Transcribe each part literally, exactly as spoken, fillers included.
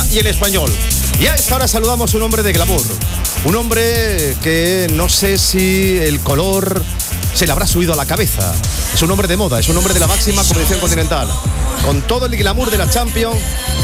Barcelona y el Español. Y a esta hora saludamos a un hombre de glamour, un hombre que no sé si el color se le habrá subido a la cabeza. Es un hombre de moda, es un hombre de la máxima competición continental. Con todo el glamour de la Champions,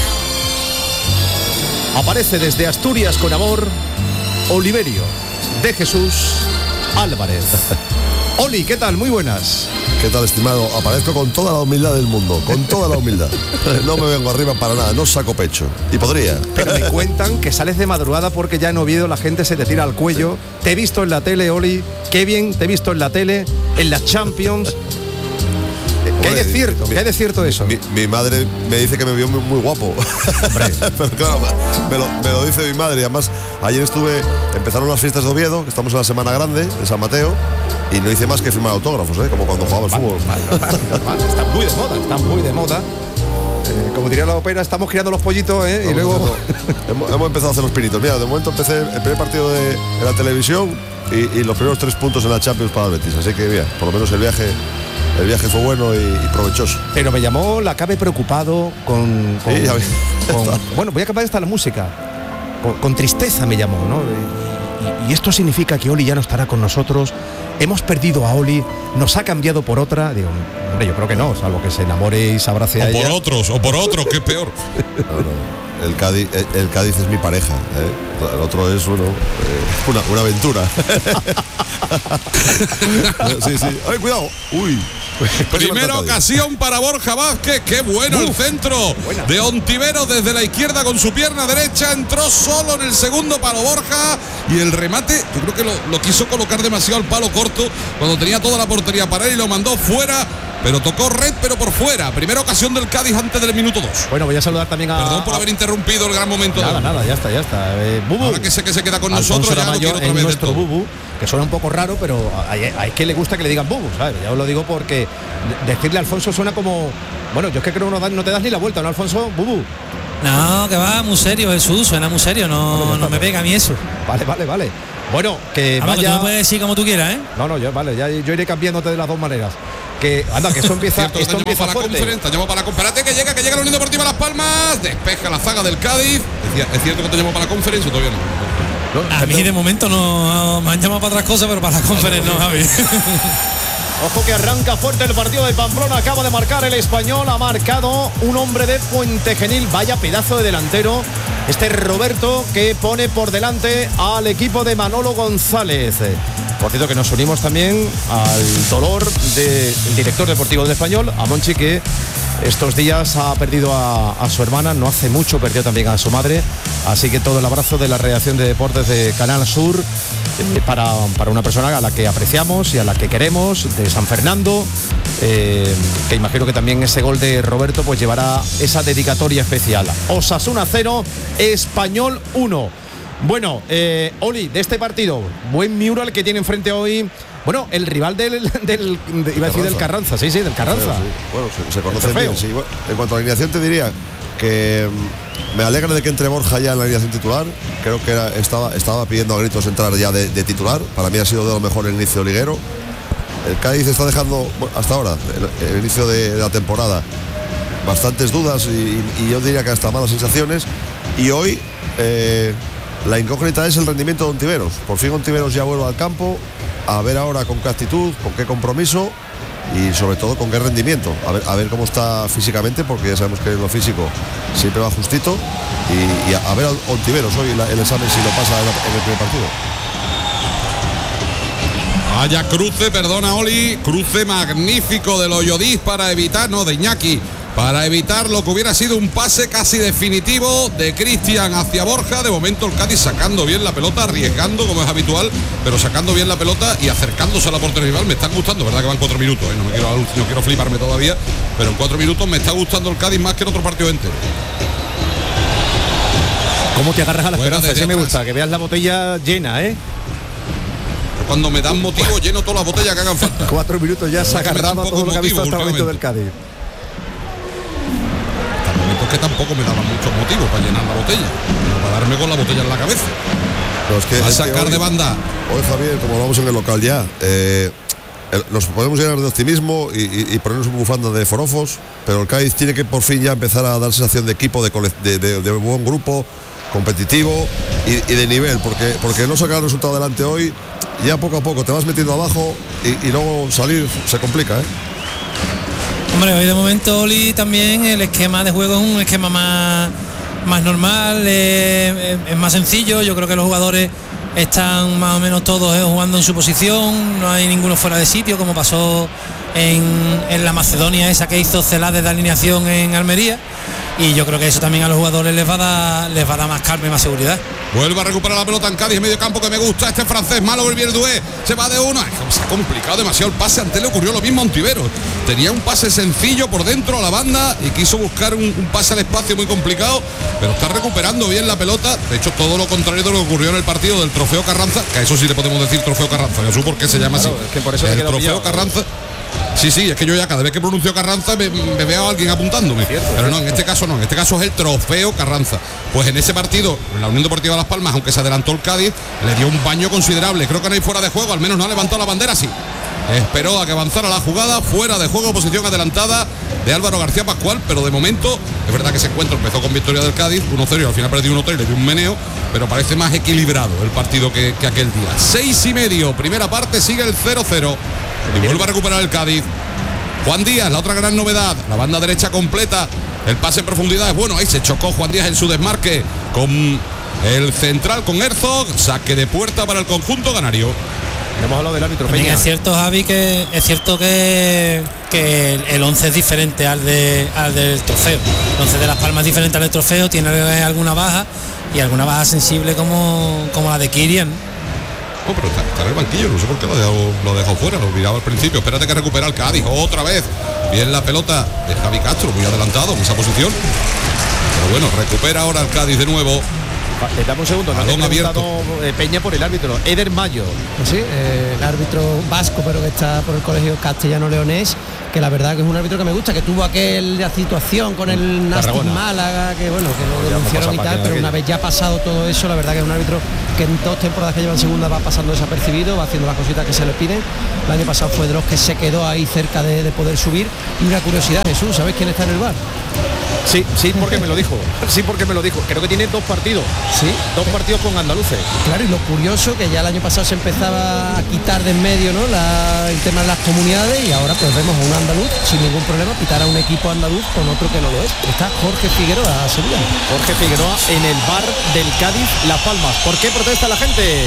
aparece desde Asturias con amor, Oliverio de Jesús Álvarez. Oli, ¿qué tal? Muy buenas. ¿Qué tal, estimado? Aparezco con toda la humildad del mundo, con toda la humildad. No me vengo arriba para nada, no saco pecho. Y podría. Pero me cuentan que sales de madrugada porque ya en Oviedo la gente se te tira al cuello. Sí. Te he visto en la tele, Oli. Qué bien, te he visto en la tele, en las Champions. ¿Qué hay de cierto? Mi, ¿Qué hay de cierto eso? Mi, mi madre me dice que me vio muy, muy guapo. Pero claro, me lo, me lo dice mi madre. Y además, ayer estuve, empezaron las fiestas de Oviedo, que estamos en la Semana Grande, de San Mateo, y no hice más que firmar autógrafos, ¿eh? Como cuando jugaba al fútbol. Vale, vale, vale. Está muy de moda, está muy de moda. Eh, como diría la ópera, estamos criando los pollitos, ¿eh? Y luego hemos, hemos empezado a hacer los pinitos. Mira, de momento empecé el primer partido de, de la televisión y, y los primeros tres puntos en la Champions para el Betis. Así que, mira, por lo menos el viaje... El viaje fue bueno y, y provechoso. Pero me llamó la cabe preocupado con... con, sí, con bueno, voy a acabar esta la música. Con, con tristeza me llamó, ¿no? Y, y esto significa que Oli ya no estará con nosotros. Hemos perdido a Oli, nos ha cambiado por otra. Digo, hombre, yo creo que no, salvo que se enamore y se abrace o a ella. O por otros, o por otros, que es peor. No, no. El Cádiz, el, el Cádiz es mi pareja, ¿eh? El otro es bueno, eh, una, una aventura. Sí, sí. ¡Ay, cuidado! ¡Uy! Primera ocasión para Borja Vázquez, qué bueno. Uf, el centro buena. De Ontiveros desde la izquierda con su pierna derecha, entró solo en el segundo palo Borja y el remate, yo creo que lo, lo quiso colocar demasiado al palo corto cuando tenía toda la portería para él y lo mandó fuera, pero tocó red pero por fuera. Primera ocasión del Cádiz antes del minuto dos. Bueno, voy a saludar también a... Perdón por haber interrumpido el gran momento. Nada, de... nada, ya está, ya está. Eh, Bubu. Ahora que sé que se queda con Alfonso nosotros, ya lo quiero otra vez nuestro de todo. Bubu, que suena un poco raro, pero a, a, a que le gusta que le digan Bubu, ¿sabes? Ya os lo digo porque decirle a Alfonso suena como... Bueno, yo es que creo que no, no te das ni la vuelta, ¿no, Alfonso? Bubu. No, que va, muy serio, Jesús, suena muy serio, no, vale, no me pega a mí eso. Vale, vale, vale. Bueno, que Vamos, vaya... que tú me puedes decir como tú quieras, ¿eh? No, no, yo, vale, ya, yo iré cambiándote de las dos maneras. Que, anda, que esto empieza, Cierto, esto empieza para fuerte. La conferencia, te llamo para la conferencia, que llega, que llega la Unión Deportiva Las Palmas, despeja la zaga del Cádiz. Decía, ¿es cierto que te llamo para la conferencia o todavía no? no a mí de momento no, me han llamado para otras cosas, pero para la conferencia no, Javi. Ojo que arranca fuerte el partido de Pamplona, acaba de marcar el Español, ha marcado un hombre de Puente Genil, vaya pedazo de delantero, este Roberto, que pone por delante al equipo de Manolo González. Por cierto que nos unimos también al dolor del director deportivo del Español, a Monchi, que estos días ha perdido a, a su hermana, no hace mucho perdió también a su madre, así que todo el abrazo de la redacción de deportes de Canal Sur eh, para, para una persona a la que apreciamos y a la que queremos, de San Fernando, eh, que imagino que también ese gol de Roberto pues llevará esa dedicatoria especial. Osasuna cero, Español uno. Bueno, eh, Oli, de este partido, buen mural que tiene enfrente hoy. Bueno, el rival del, del de, iba a decir del Carranza, sí, sí, del Carranza. Sí, sí. Bueno, se, se conoce bien, sí. Bueno, en cuanto a la alineación te diría que me alegra de que entre Borja ya en la alineación titular. Creo que era, estaba, estaba pidiendo a gritos entrar ya de, de titular. Para mí ha sido de lo mejor el inicio liguero. El Cádiz está dejando, bueno, hasta ahora, el, el inicio de, de la temporada, bastantes dudas y, y yo diría que hasta malas sensaciones. Y hoy eh, la incógnita es el rendimiento de Ontiveros. Por fin Ontiveros ya vuelve al campo. A ver ahora con qué actitud, con qué compromiso y sobre todo con qué rendimiento. A ver, a ver cómo está físicamente, porque ya sabemos que en lo físico siempre va justito. Y, y a, a ver a Ontiveros hoy la, el examen si lo pasa en, en el primer partido. Vaya cruce, perdona Oli, cruce magnífico de Loyodis para evitar, no, de Iñaki, para evitar lo que hubiera sido un pase casi definitivo de Cristian hacia Borja. De momento el Cádiz sacando bien la pelota, arriesgando como es habitual, pero sacando bien la pelota y acercándose a la portería rival. Me están gustando, verdad que van cuatro minutos, ¿eh? no, me quiero, no quiero fliparme todavía, pero en cuatro minutos me está gustando el Cádiz más que en otro partido entero. ¿Cómo te agarras a la esperanza? Sí me gusta, que veas la botella llena, ¿eh? Cuando me dan motivo lleno todas las botellas que hagan falta. Cuatro minutos ya se ha agarrado a todo lo que ha visto hasta el momento del Cádiz. Hasta el momento es que tampoco me daban muchos motivos para llenar la botella, pero para darme con la botella en la cabeza. No, es que, a es sacar que hoy, de banda. Hoy, Javier, como vamos en el local ya, eh, el, nos podemos llenar de optimismo y, y, y ponernos un bufanda de forofos, pero el Cádiz tiene que por fin ya empezar a dar sensación de equipo, de, de, de, de buen grupo, competitivo y, y de nivel, porque, porque no sacar el resultado adelante hoy, ya poco a poco te vas metiendo abajo y, y luego salir se complica, ¿eh? Hombre, hoy de momento, Oli, también el esquema de juego es un esquema más, más normal, eh, es más sencillo. Yo creo que los jugadores están más o menos todos eh, jugando en su posición, no hay ninguno fuera de sitio, como pasó en, en la Macedonia esa que hizo Celades de alineación en Almería, y yo creo que eso también a los jugadores les va a dar, les va a dar más calma y más seguridad. Vuelve a recuperar la pelota en Cádiz, en medio campo, que me gusta este francés, malo el Verdué, se va de uno, se ha complicado demasiado el pase, antes le ocurrió lo mismo a Ontiveros, tenía un pase sencillo por dentro a la banda y quiso buscar un, un pase al espacio muy complicado, pero está recuperando bien la pelota, de hecho todo lo contrario de lo que ocurrió en el partido del Trofeo Carranza, que a eso sí le podemos decir Trofeo Carranza, Jesús, ¿por qué se llama claro, así? Es que por eso el Trofeo pillado, Carranza. Sí, sí, es que yo ya cada vez que pronuncio Carranza me, me veo a alguien apuntándome. Cierto, pero no, en este caso no, en este caso es el Trofeo Carranza. Pues en ese partido, la Unión Deportiva Las Palmas, aunque se adelantó el Cádiz, le dio un baño considerable. Creo que no hay fuera de juego, al menos no ha levantado la bandera, sí. Esperó a que avanzara la jugada, fuera de juego, posición adelantada de Álvaro García Pascual, pero de momento, es verdad que ese encuentro empezó con victoria del Cádiz, uno cero, y al final perdió uno tres, le dio un meneo, pero parece más equilibrado el partido que, que aquel día. Seis y medio, primera parte, sigue el cero cero, y vuelve a recuperar el Cádiz. Juan Díaz, la otra gran novedad, la banda derecha completa, el pase en profundidad es bueno, ahí se chocó Juan Díaz en su desmarque con el central, con Herzog, saque de puerta para el conjunto canario. Hemos hablado del árbitro Peña. Peña. Es cierto, Javi, que es cierto que, que el once es diferente al, de, al del trofeo. El once de Las Palmas es diferente al del trofeo, tiene alguna baja y alguna baja sensible como, como la de Kirian. Oh, pero está, está en el banquillo, no sé por qué lo ha dejado, lo ha dejado fuera, lo miraba al principio. Espérate que recupera el Cádiz, otra vez. Bien la pelota de Javi Castro, muy adelantado en esa posición. Pero bueno, recupera ahora el Cádiz de nuevo. Le damos un segundo, no balón le he abierto. eh, Peña por el árbitro, Eder Mayo. Sí, eh, el árbitro vasco, pero que está por el colegio castellano-leonés, que la verdad que es un árbitro que me gusta, que tuvo aquella situación con el Nastic Málaga, que bueno, que lo denunciaron y tal, pero una vez ya pasado todo eso, la verdad que es un árbitro que en dos temporadas que llevan segunda va pasando desapercibido, va haciendo las cositas que se le piden. El año pasado fue de los que se quedó ahí cerca de, de poder subir. Y una curiosidad, Jesús, ¿sabes quién está en el bar? Sí, sí, porque me lo dijo. Sí, porque me lo dijo. Creo que tiene dos partidos. Sí. Dos partidos con andaluces. Claro, y lo curioso que ya el año pasado se empezaba a quitar de en medio, ¿no?, la, el tema de las comunidades, y ahora pues vemos a un andaluz sin ningún problema pitar a un equipo andaluz con otro que no lo es. Está Jorge Figueroa, Sevilla. Jorge Figueroa en el bar del Cádiz Las Palmas. ¿Por qué protesta la gente?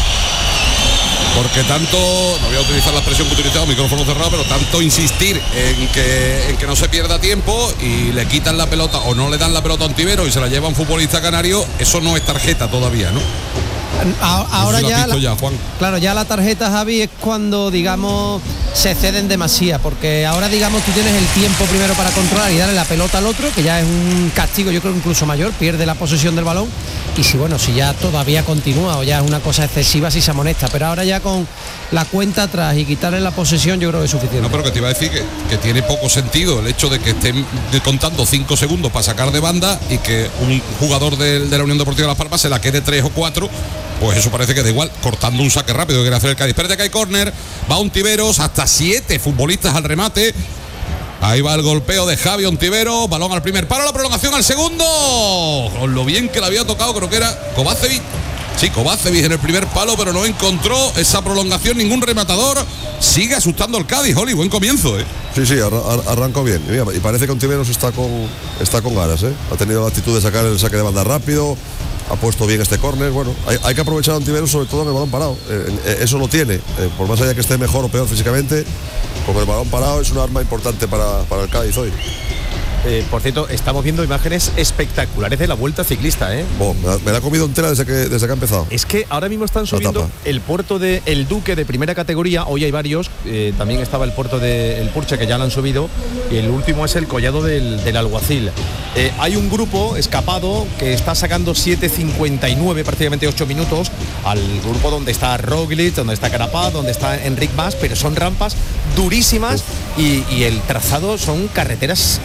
Porque tanto, no voy a utilizar la expresión que he utilizado, micrófono cerrado, pero tanto insistir en que, en que no se pierda tiempo y le quitan la pelota o no le dan la pelota a Ontiveros y se la lleva un futbolista canario, eso no es tarjeta todavía, ¿no? A, ahora no sé si ya, la, la, ya Juan. Claro, ya la tarjeta, Javi, es cuando, digamos, se ceden demasiado, porque ahora, digamos, tú tienes el tiempo primero para controlar y darle la pelota al otro, que ya es un castigo, yo creo incluso mayor, pierde la posesión del balón, y si bueno, si ya todavía continúa o ya es una cosa excesiva, si se amonesta, pero ahora ya con la cuenta atrás y quitarle la posesión, yo creo que es suficiente. No, pero que te iba a decir que, que tiene poco sentido el hecho de que estén contando cinco segundos para sacar de banda y que un jugador de, de la Unión Deportiva Las Palmas se la quede tres o cuatro. Pues eso parece que da igual, cortando un saque rápido que quiere hacer el Cádiz. Espérate que hay córner, va Ontiveros, hasta siete futbolistas al remate. Ahí va el golpeo de Javi Ontiveros, balón al primer palo, la prolongación al segundo. Con lo bien que le había tocado, creo que era Kovacevic. Sí, Kovacevic en el primer palo, pero no encontró esa prolongación ningún rematador. Sigue asustando el Cádiz, Oli, buen comienzo, ¿eh? Sí, sí, ar ar arrancó bien. Y, mira, y parece que Ontiveros está con, está con ganas, ¿eh? Ha tenido la actitud de sacar el saque de banda rápido. Ha puesto bien este córner, bueno, hay, hay que aprovechar a Ontiveros sobre todo en el balón parado, eh, eh, eso lo tiene, eh, por más allá que esté mejor o peor físicamente, con el balón parado es un arma importante para, para el Cádiz hoy. Eh, por cierto, estamos viendo imágenes espectaculares de la Vuelta Ciclista, ¿eh? Bueno, me, la, me la ha comido entera desde que, desde que ha empezado. Es que ahora mismo están subiendo el puerto de El Duque de primera categoría, hoy hay varios, eh, también estaba el puerto de El Purche que ya lo han subido, y el último es el Collado del, del Alguacil. Eh, hay un grupo escapado que está sacando siete cincuenta y nueve, prácticamente ocho minutos, al grupo donde está Roglic, donde está Carapaz, donde está Enric Mas, pero son rampas durísimas y, y el trazado son carreteras súper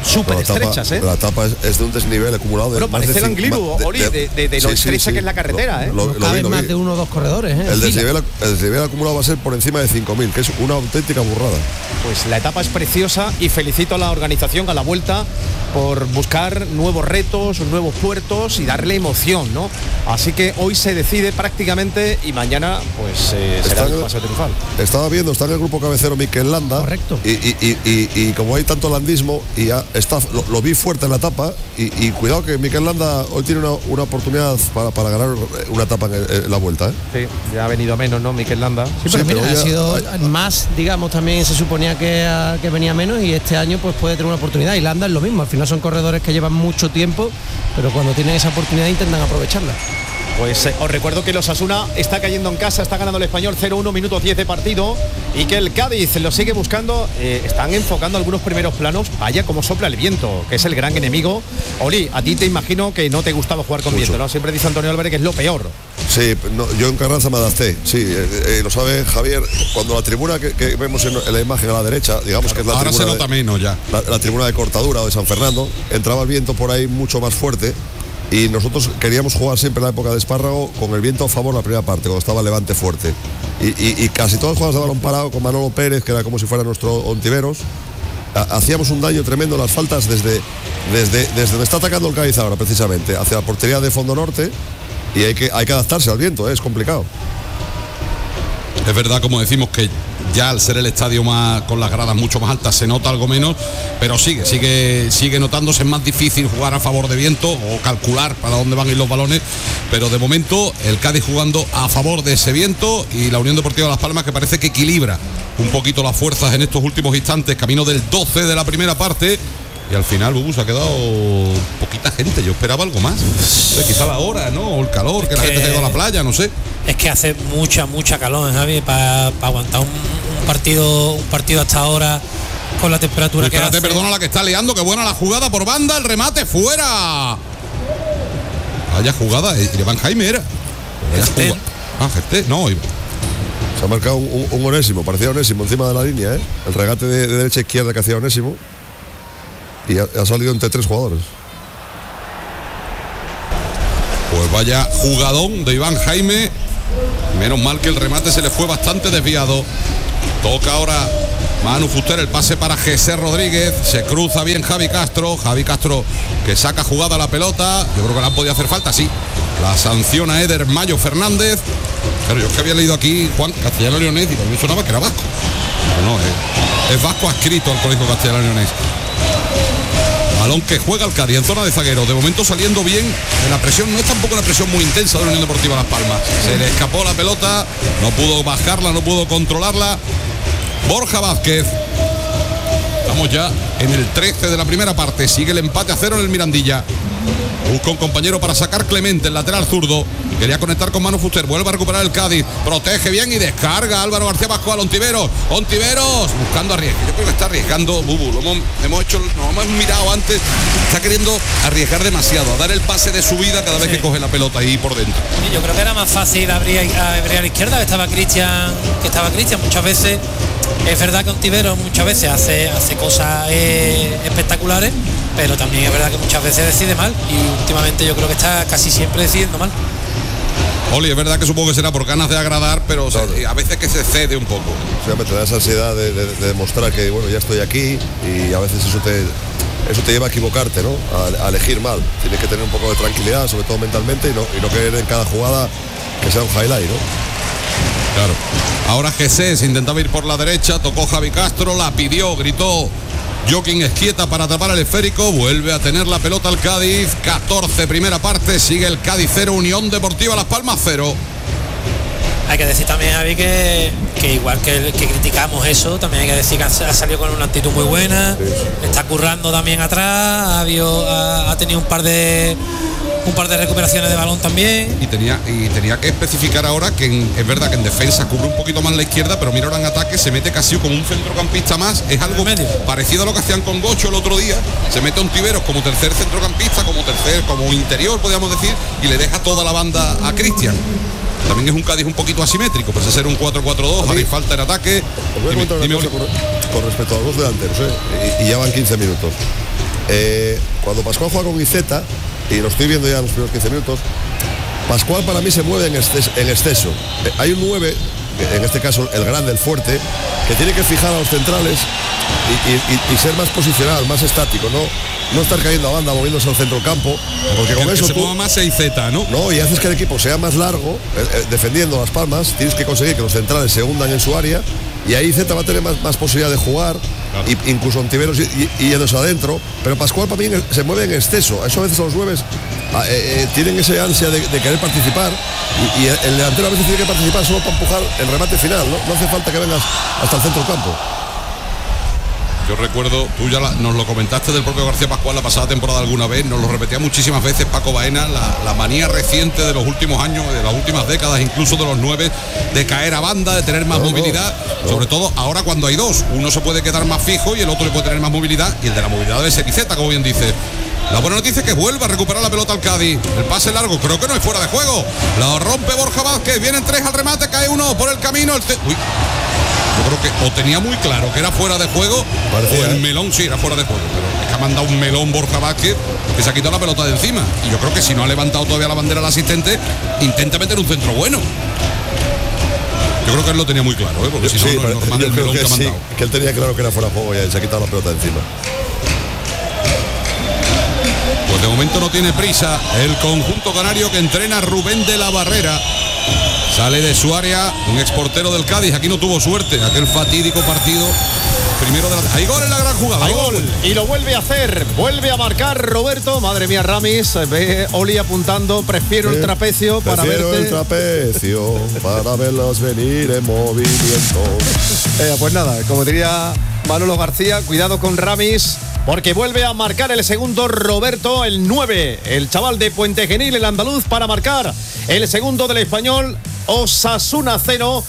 etapa, estrechas, ¿eh? La etapa es, es de un desnivel acumulado de Bueno, más parece de el Angliru, de, Oli, de, de, de lo sí, estrecha sí, que es la carretera, lo, ¿eh? Lo, No lo caben vi, lo más vi. de uno o dos corredores, ¿eh? El desnivel, el desnivel acumulado va a ser por encima de cinco mil, que es una auténtica burrada. Pues la etapa es preciosa y felicito a la organización, a la Vuelta, por buscar nuevos retos, nuevos puertos y darle emoción, ¿no? Así que hoy se decide prácticamente y mañana pues eh, será el paseo triunfal. Estaba viendo, está en el grupo cabecero Mikel Landa. Correcto. Y, y, y, y, y como hay tanto landismo, y ya está, lo, lo vi fuerte en la etapa, y, y cuidado que Mikel Landa hoy tiene una, una oportunidad para, para ganar una etapa en, el, en la Vuelta, ¿eh? Sí, ya ha venido menos, ¿no? Mikel Landa. Sí, pero Sí, mira, pero ha ya- sido hay- más, digamos, también se suponía que, ah, que venía menos y este año pues puede tener una oportunidad. Y Landa es lo mismo, al final son corredores que llevan mucho tiempo, pero cuando tienen esa oportunidad intentan aprovecharla. Pues eh, os recuerdo que los Osasuna está cayendo en casa, está ganando el Español cero uno, minutos diez de partido, y que el Cádiz lo sigue buscando. Eh, están enfocando algunos primeros planos. Vaya como sopla el viento, que es el gran enemigo. Oli, a ti te imagino que no te gustaba jugar con Mucho. viento, ¿no? Siempre dice Antonio Álvarez que es lo peor. Sí, no, yo en Carranza me adapté, sí, eh, eh, lo sabe Javier, cuando la tribuna que, que vemos en, en la imagen a la derecha, digamos que es la Ahora se tribuna nota de, menos ya. la, la tribuna de Cortadura o de San Fernando, entraba el viento por ahí mucho más fuerte y nosotros queríamos jugar siempre en la época de Espárrago con el viento a favor la primera parte, cuando estaba el levante fuerte. Y, y, y casi todos los juegos de balón parado con Manolo Pérez, que era como si fuera nuestro Ontiveros, ha- hacíamos un daño tremendo en las faltas desde, desde, desde donde está atacando el Cádiz ahora, precisamente, hacia la portería de fondo norte, y hay que, hay que adaptarse al viento, ¿eh? Es complicado. Es verdad, como decimos, que ya al ser el estadio más con las gradas mucho más altas se nota algo menos, pero sigue, sigue, sigue notándose. Es más difícil jugar a favor de viento o calcular para dónde van a ir los balones, pero de momento el Cádiz jugando a favor de ese viento y la Unión Deportiva Las Palmas, que parece que equilibra un poquito las fuerzas en estos últimos instantes, camino del doce de la primera parte. Y al final, Bubu, se ha quedado poquita gente. Yo esperaba algo más. No sé, quizá la hora, ¿no? O el calor, que la que- gente se ha ido a la playa, no sé. Es que hace mucha, mucha calor, Javi, para aguantar un, un partido un partido hasta ahora con la temperatura que Espérate, hace. perdona la que está liando, que buena la jugada por banda, el remate fuera. Vaya jugada, y Iván Jaime era. Vaya Gesté. jugada. Ah, Gesté, no. Se ha marcado un, un, un Onésimo, parecía Onésimo encima de la línea, ¿eh? El regate de, de derecha a izquierda que hacía Onésimo. Y ha, ha salido entre tres jugadores. Pues vaya jugadón de Iván Jaime. Menos mal que el remate se le fue bastante desviado. Toca ahora Manu Fuster, el pase para José Rodríguez. Se cruza bien Javi Castro. Javi Castro que saca jugada la pelota. Yo creo que la han podido hacer falta, sí. La sanciona Eder Mayo Fernández. Pero yo es que había leído aquí Juan Castellano Leonés y también sonaba que era vasco. Pero no, es, es vasco adscrito al Colegio Castellano Leonés. Balón que juega el Cádiz en zona de zaguero. De momento saliendo bien en la presión. No es tampoco una presión muy intensa de la Unión Deportiva Las Palmas. Se le escapó la pelota. No pudo bajarla, no pudo controlarla. Borja Vázquez. Estamos ya en el trece de la primera parte. Sigue el empate a cero en el Mirandilla. Busca un compañero para sacar Clemente, el lateral zurdo. Quería conectar con Manu Fuster. Vuelve a recuperar el Cádiz. Protege bien y descarga Álvaro García Pascual. Ontiveros. Ontiveros. Buscando arriesgue. Yo creo que está arriesgando Bubu. Lo hemos, hemos hecho, nos hemos mirado antes. Está queriendo arriesgar demasiado. A dar el pase de su vida cada vez Sí. que coge la pelota ahí por dentro. Y yo creo que era más fácil abrir a, abrir a la izquierda, que estaba Cristian, que estaba Cristian muchas veces. Es verdad que Ontiveros muchas veces hace, hace cosas eh, espectaculares, pero también es verdad que muchas veces decide mal y últimamente yo creo que está casi siempre decidiendo mal. Oli, es verdad que supongo que será por ganas de agradar, pero se- a veces que se cede un poco. O sea, te da esa ansiedad de, de- de demostrar que, bueno, ya estoy aquí, y a veces eso te, eso te lleva a equivocarte, ¿no? A, a elegir mal. Tienes que tener un poco de tranquilidad, sobre todo mentalmente, y no, y no querer en cada jugada que sea un highlight, ¿no? Claro. Ahora Jesús intentaba ir por la derecha, tocó Javi Castro, la pidió, gritó Joaquín Esquieta para tapar el esférico. Vuelve a tener la pelota el Cádiz. catorce primera parte, sigue el Cádiz cero, Unión Deportiva Las Palmas cero. Hay que decir también, Javi, que, que igual que, que criticamos eso, también hay que decir que ha, ha salido con una actitud muy buena, está currando también atrás, ha, habido, ha, ha tenido un par de un par de recuperaciones de balón también. Y tenía, y tenía que especificar ahora que en- es verdad que en defensa cubre un poquito más la izquierda, pero mira ahora en ataque se mete casi como un centrocampista más. Es algo En medio. parecido a lo que hacían con Gocho el otro día. Se mete Ontiveros como tercer centrocampista, como tercer, como interior, podríamos decir, y le deja toda la banda a Cristian. También es un Cádiz un poquito asimétrico, pues ser un cuatro cuatro dos, A mí- hay falta en ataque. Os voy a Dime- comentar una dime, cosa Oli. con, con respecto a los dos delanteros, ¿eh? y, y ya van quince minutos. Eh, cuando Pascual juega con Guiceta, y lo estoy viendo ya en los primeros quince minutos, Pascual para mí se mueve en exceso. En exceso. Eh, hay un nueve, en este caso el grande, el fuerte, que tiene que fijar a los centrales y, y, y ser más posicional, más estático, ¿no? No estar cayendo a banda, moviéndose al centro del campo, porque con que, eso que se tú, mueva más seis zeta, ¿no? No, y haces que el equipo sea más largo, eh, eh, defendiendo las palmas. Tienes que conseguir que los centrales se hundan en su área, y ahí Zeta va a tener más, más posibilidad de jugar, claro. y, incluso Ontiveros y, y, y yéndose adentro. Pero Pascual para mí se mueve en exceso. Eso a veces los nueves eh, eh, tienen esa ansia de, de querer participar, y, y el delantero a veces tiene que participar solo para empujar el remate final, ¿no? No hace falta que vengas hasta el centro del campo. Yo recuerdo, tú ya la, nos lo comentaste del propio García Pascual la pasada temporada alguna vez, nos lo repetía muchísimas veces Paco Baena, la, la manía reciente de los últimos años, de las últimas décadas, incluso de los nueve, de caer a banda, de tener más no, movilidad, no, no. sobre todo ahora cuando hay dos, uno se puede quedar más fijo y el otro le puede tener más movilidad, y el de la movilidad debe ser Iceta, como bien dice. La buena noticia es que vuelva a recuperar la pelota al Cádiz. El pase largo, creo que no es fuera de juego. Lo rompe Borja Vázquez, vienen tres al remate, cae uno por el camino. El te... Uy. Yo creo que o tenía muy claro que era fuera de juego, parecía, o el ¿eh? melón sí era fuera de juego, pero es que ha mandado un melón Borja Vázquez que se ha quitado la pelota de encima. Y yo creo que si no ha levantado todavía la bandera al asistente, intenta meter un centro bueno. Yo creo que él lo tenía muy claro, ¿eh? Porque si sí, no, no es normal el melón que, que ha mandado. Sí, que él tenía claro que era fuera de juego y se ha quitado la pelota de encima. Pues de momento no tiene prisa el conjunto canario que entrena Rubén de la Barrera. Sale de su área un exportero del Cádiz. Aquí no tuvo suerte, aquel fatídico partido primero de la... Hay gol en la gran jugada. Hay gol y lo vuelve a hacer. Vuelve a marcar Roberto. Madre mía, Ramis. Ve Oli apuntando. Prefiero eh, el trapecio para prefiero verte. el trapecio para verlos venir en movimiento. Eh, pues nada, como diría Manolo García, cuidado con Ramis, porque vuelve a marcar el segundo Roberto, el nueve, el chaval de Puente Genil, el andaluz, para marcar el segundo del Español. Osasuna cero,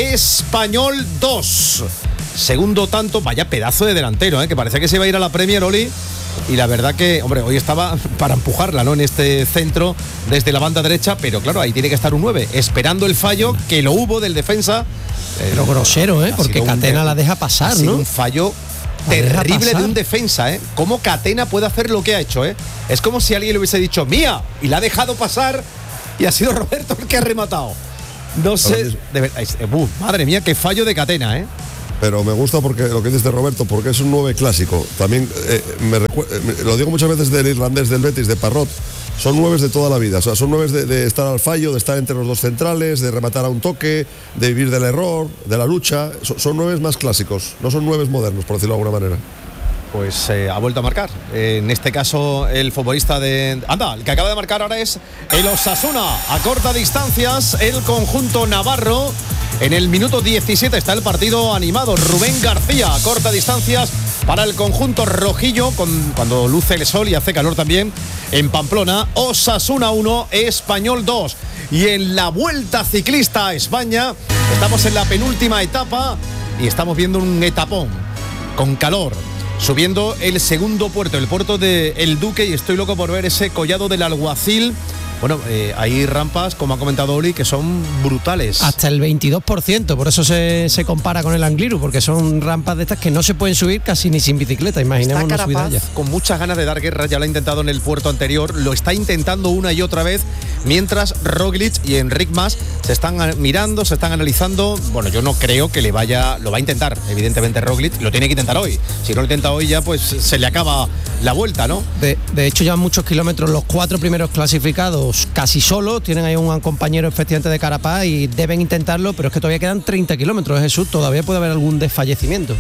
Español dos. Segundo tanto, vaya pedazo de delantero, ¿eh? Que parecía que se iba a ir a la Premier, Oli. Y la verdad que, hombre, hoy estaba para empujarla, ¿no? En este centro desde la banda derecha, pero claro, ahí tiene que estar un nueve, esperando el fallo, que lo hubo del defensa. Pero grosero, ¿eh? Porque Catena un, la deja pasar, ¿no? Un fallo terrible de un defensa, ¿eh? Cómo Catena puede hacer lo que ha hecho, ¿eh? Es como si alguien le hubiese dicho, mía, y la ha dejado pasar, y ha sido Roberto el que ha rematado. No sé, de verdad, uh, madre mía, qué fallo de Catena, ¿eh? Pero me gusta porque lo que dices de Roberto, porque es un nueve clásico. También eh, me recu- eh, lo digo muchas veces del irlandés del Betis, de Parrot. Son nueves de toda la vida, o sea, son nueves de, de estar al fallo, de estar entre los dos centrales, de rematar a un toque, de vivir del error, de la lucha. So, son nueves más clásicos, no son nueves modernos, por decirlo de alguna manera. Pues eh, ha vuelto a marcar. Eh, en este caso, el futbolista de... Anda, el que acaba de marcar ahora es el Osasuna. A corta distancias, el conjunto navarro. En el minuto diecisiete está el partido animado. Rubén García, a corta distancias para el conjunto rojillo, con, cuando luce el sol y hace calor también en Pamplona. Osasuna uno, Español dos. Y en la Vuelta Ciclista a España, estamos en la penúltima etapa y estamos viendo un etapón con calor. Subiendo el segundo puerto, el puerto de El Duque, y estoy loco por ver ese collado del Alguacil. Bueno, eh, hay rampas, como ha comentado Oli, que son brutales. Hasta el veintidós por ciento, por eso se, se compara con el Angliru, porque son rampas de estas que no se pueden subir casi ni sin bicicleta, imaginémonos. Está Carapaz con muchas ganas de dar guerra, ya lo ha intentado en el puerto anterior, lo está intentando una y otra vez, mientras Roglic y Enric Mas se están mirando, se están analizando. Bueno, yo no creo que le vaya, lo va a intentar, evidentemente Roglic, lo tiene que intentar hoy. Si no lo intenta hoy ya, pues se le acaba la vuelta, ¿no? De, de hecho, llevan muchos kilómetros los cuatro primeros clasificados casi solo, tienen ahí un compañero efectivamente de Carapaz y deben intentarlo, pero es que todavía quedan treinta kilómetros, Jesús, todavía puede haber algún desfallecimiento.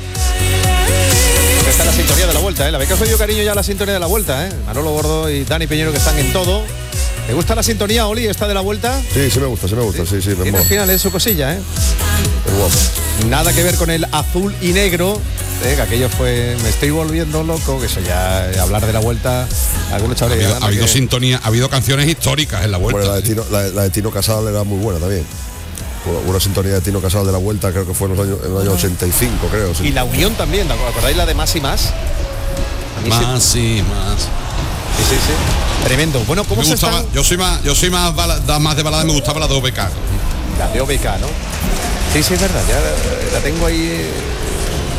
Esta es la sintonía de la vuelta, ¿eh? La vez que os dio cariño ya la sintonía de la vuelta, ¿eh? Manolo Gordo y Dani Peñero, que están en todo. ¿Te gusta la sintonía, Oli, esta de la vuelta? Sí, sí me gusta, sí me gusta, sí, sí, sí me al final es su cosilla, ¿eh? Es guapo. Nada que ver con el azul y negro, ¿eh? Que aquello fue, me estoy volviendo loco, que eso ya, hablar de la vuelta, algunos chavales... Ha habido, ha habido que... sintonía, ha habido canciones históricas en la vuelta. Bueno, la de Tino, la, la de Tino Casal era muy buena también. Una sintonía de Tino Casal de la vuelta, creo que fue en, los años, en el año ochenta y cinco, creo. Sí. Y la Unión también, ¿te acordáis la de Más y Más? Más sí, y Más. Sí, sí, sí. Tremendo. Bueno, ¿cómo me se gustaba, están? Yo soy más, yo soy más, balada, más de balada, me gustaba la de O B K. La de O B K, ¿no? Sí, sí, es verdad, ya la tengo ahí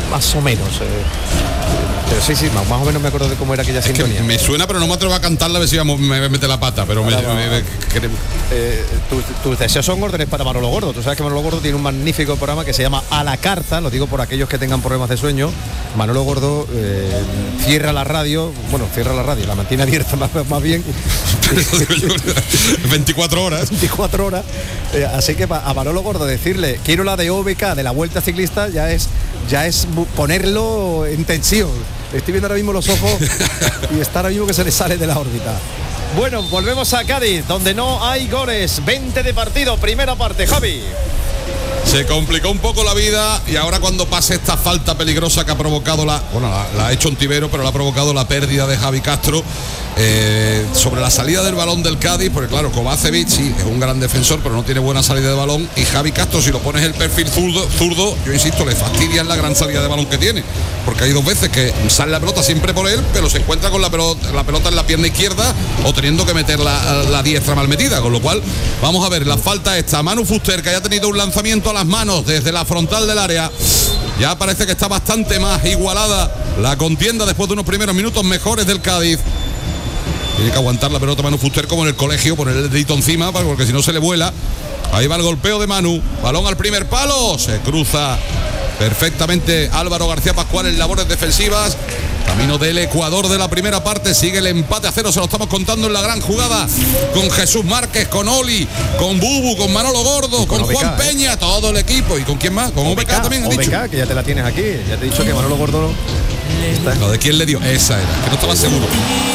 más o menos. Eh. Pero sí, sí, más, más o menos me acuerdo de cómo era aquella es sintonía. Que me suena, pero no me atrevo a cantarla a ver si vamos, me mete la pata, pero me, me, me, que, eh, tus, tus deseos son órdenes para Manolo Gordo. Tú sabes que Manolo Gordo tiene un magnífico programa que se llama A la Carta, lo digo por aquellos que tengan problemas de sueño. Manolo Gordo eh, cierra la radio, bueno, cierra la radio, la mantiene abierta más, más bien. veinticuatro horas. veinticuatro horas. Eh, así que a Manolo Gordo decirle, quiero la de O B K de la Vuelta Ciclista, ya es, ya es ponerlo en tensión. Estoy viendo ahora mismo los ojos y está ahora mismo que se le sale de la órbita. Bueno, volvemos a Cádiz, donde no hay goles. veinte de partido, primera parte, Javi. Se complicó un poco la vida y ahora cuando pase esta falta peligrosa que ha provocado la, bueno, la, la ha hecho Ontivero, pero la ha provocado la pérdida de Javi Castro eh, sobre la salida del balón del Cádiz, porque claro, Kovacevic sí es un gran defensor, pero no tiene buena salida de balón, y Javi Castro, si lo pones el perfil zurdo, zurdo yo insisto, le fastidian la gran salida de balón que tiene, porque hay dos veces que sale la pelota siempre por él, pero se encuentra con la pelota, la pelota en la pierna izquierda o teniendo que meter la, la diestra mal metida, con lo cual vamos a ver la falta esta. Manu Fuster, que haya tenido un lanzamiento a las manos desde la frontal del área, ya parece que está bastante más igualada la contienda después de unos primeros minutos mejores del Cádiz. Tiene que aguantar la pelota Manu Fuster como en el colegio, poner el dedito encima porque si no se le vuela. Ahí va el golpeo de Manu, balón al primer palo, se cruza perfectamente Álvaro García Pascual en labores defensivas. Camino del Ecuador de la primera parte, sigue el empate a cero, se lo estamos contando en la gran jugada con Jesús Márquez, con Oli, con Bubu, con Manolo Gordo, con, con Juan B K, Peña, ¿eh? Todo el equipo. ¿Y con quién más? Con O B K también. O B K, que ya te la tienes aquí, ya te he dicho que Manolo Gordo está. ¿No, de quién le dio? Esa era, que no estaba seguro.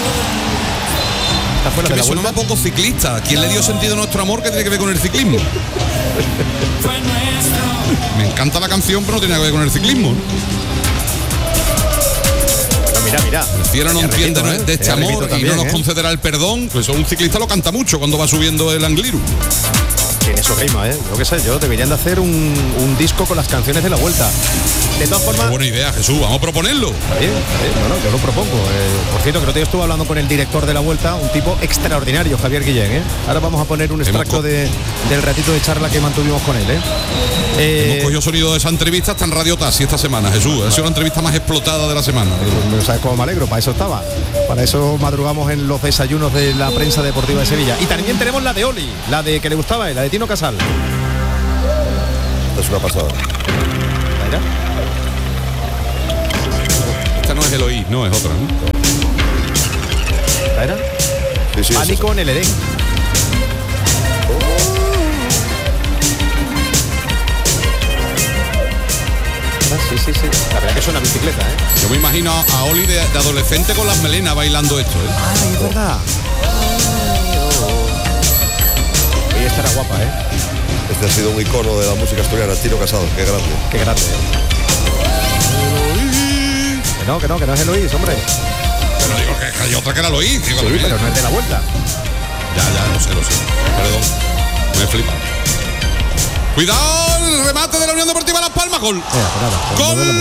Está fuera que de me la suena un poco ciclista. ¿Quién le dio sentido a nuestro amor que tiene que ver con el ciclismo? Me encanta la canción, pero no tiene que ver con el ciclismo. Mira, mira. El cielo no entiende, ¿no? ¿eh? De este amor y también, no nos ¿eh? concederá el perdón. Pues un ciclista lo canta mucho cuando va subiendo el Angliru. Tiene su ritmo, ¿eh? Yo qué sé, yo deberían de hacer un, un disco con las canciones de la Vuelta. De todas formas... Qué buena idea, Jesús, vamos a proponerlo. Está bien, está bien. Bueno, yo lo propongo. Eh, por cierto, que yo estuve hablando con el director de la Vuelta, un tipo extraordinario, Javier Guillén, ¿eh? Ahora vamos a poner un extracto de, del ratito de charla que mantuvimos con él, ¿eh? Eh, Hemos cogido sonido de esa entrevista hasta en Radio Taxi esta semana, Jesús. Ha sido una entrevista más explotada de la semana. Pues, ¿sabes cómo me alegro? Para eso estaba. Para eso madrugamos en los desayunos de la prensa deportiva de Sevilla. Y también tenemos la de Oli, la de que le gustaba a él, la de Tino Casal. Es una pasada. Mira. Esta no es Eloí, no, es otra, ¿no? ¿Esta era? Sí, sí, Pánico es en el Edén. Sí, sí, sí. La verdad que es una bicicleta, ¿eh? Yo me imagino a Oli de, de adolescente con las melenas bailando esto, ¿eh? Ay, es verdad. Y esta era guapa, ¿eh? Este ha sido un icono de la música asturiana, Tino Casal, qué grande. Qué grande, ¿eh? Que no, que no, que no es Eloís, hombre. Pero digo que hay otra que era Eloí. Digo, Sí, pero no es de la Vuelta. Ya, ya, lo sé, lo sé. Perdón. Me he flipado. Cuidado, el remate de la Unión Deportiva Las Palmas, gol. Mira, pues nada, Gol.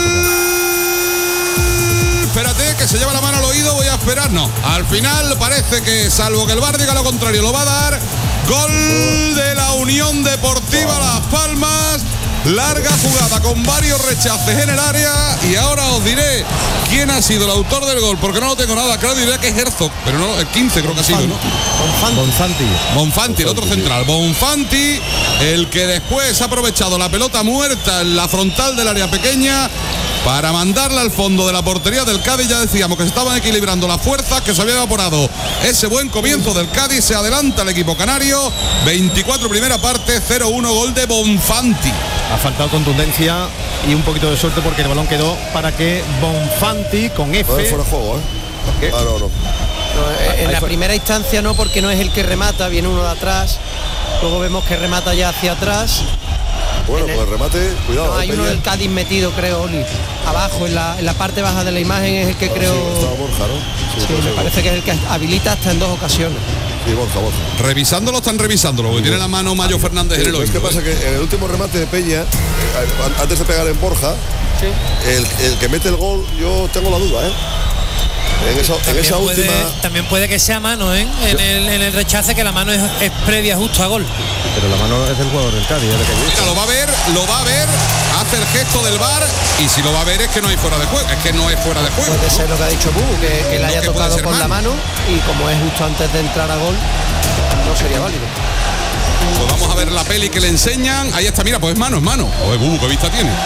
Espérate, que se lleva la mano al oído, voy a esperar. No, al final parece que, salvo que el V A R diga lo contrario, lo va a dar. Gol de la Unión Deportiva Las Palmas. Larga jugada con varios rechaces en el área. Y ahora os diré quién ha sido el autor del gol, porque no lo tengo nada claro, diré que es Herzog, pero no, el quince creo que ha sido, ¿no? Bonfanti. Bonfanti, el otro central. Bonfanti, el que después ha aprovechado la pelota muerta en la frontal del área pequeña para mandarla al fondo de la portería del Cádiz. Ya decíamos que se estaban equilibrando las fuerzas, que se había evaporado ese buen comienzo del Cádiz. Se adelanta el equipo canario. veinticuatro primera parte, cero uno, gol de Bonfanti. Ha faltado contundencia y un poquito de suerte porque el balón quedó para que Bonfanti con F. Fuera de juego, ¿eh? ¿Qué? Ah, no, no. No, en la primera instancia no, porque no es el que remata, viene uno de atrás. Luego vemos que remata ya hacia atrás. Bueno, En el- pues el remate, cuidado. No, hay eh, uno Peña. del Cádiz metido, creo, Oli. Abajo, en la, en la parte baja de la imagen es el que Ah, creo. sí, estaba Borja, ¿no? Sí, Sí, puede me ser parece que es el que habilita hasta en dos ocasiones. Borja. Sí, Borja, Borja. Revisándolo, están revisándolo, porque tiene la mano Mayo Fernández en el ¿Sabes oído. qué pasa? Que en el último remate de Peña, eh, antes de pegar en Borja, el, el que mete el gol, yo tengo la duda, ¿eh? En, eso, en esa puede, última. también puede que sea mano, ¿eh? En el, en el rechace, que la mano es, es previa justo a gol. Pero la mano es del jugador del Cádiz. Es de que Mira, lo va a ver, lo va a ver, hace el gesto del V A R y si lo va a ver es que no hay fuera de juego, es que no es fuera de juego. Puede ¿no? ser lo que ha dicho Bu, que, que le haya que puede tocado ser con mano. la mano y como es justo antes de entrar a gol, no sería válido. Pues vamos a ver la peli que le enseñan. Ahí está, mira, pues es mano, es mano. Oye, Bubu, ¿qué vista tiene?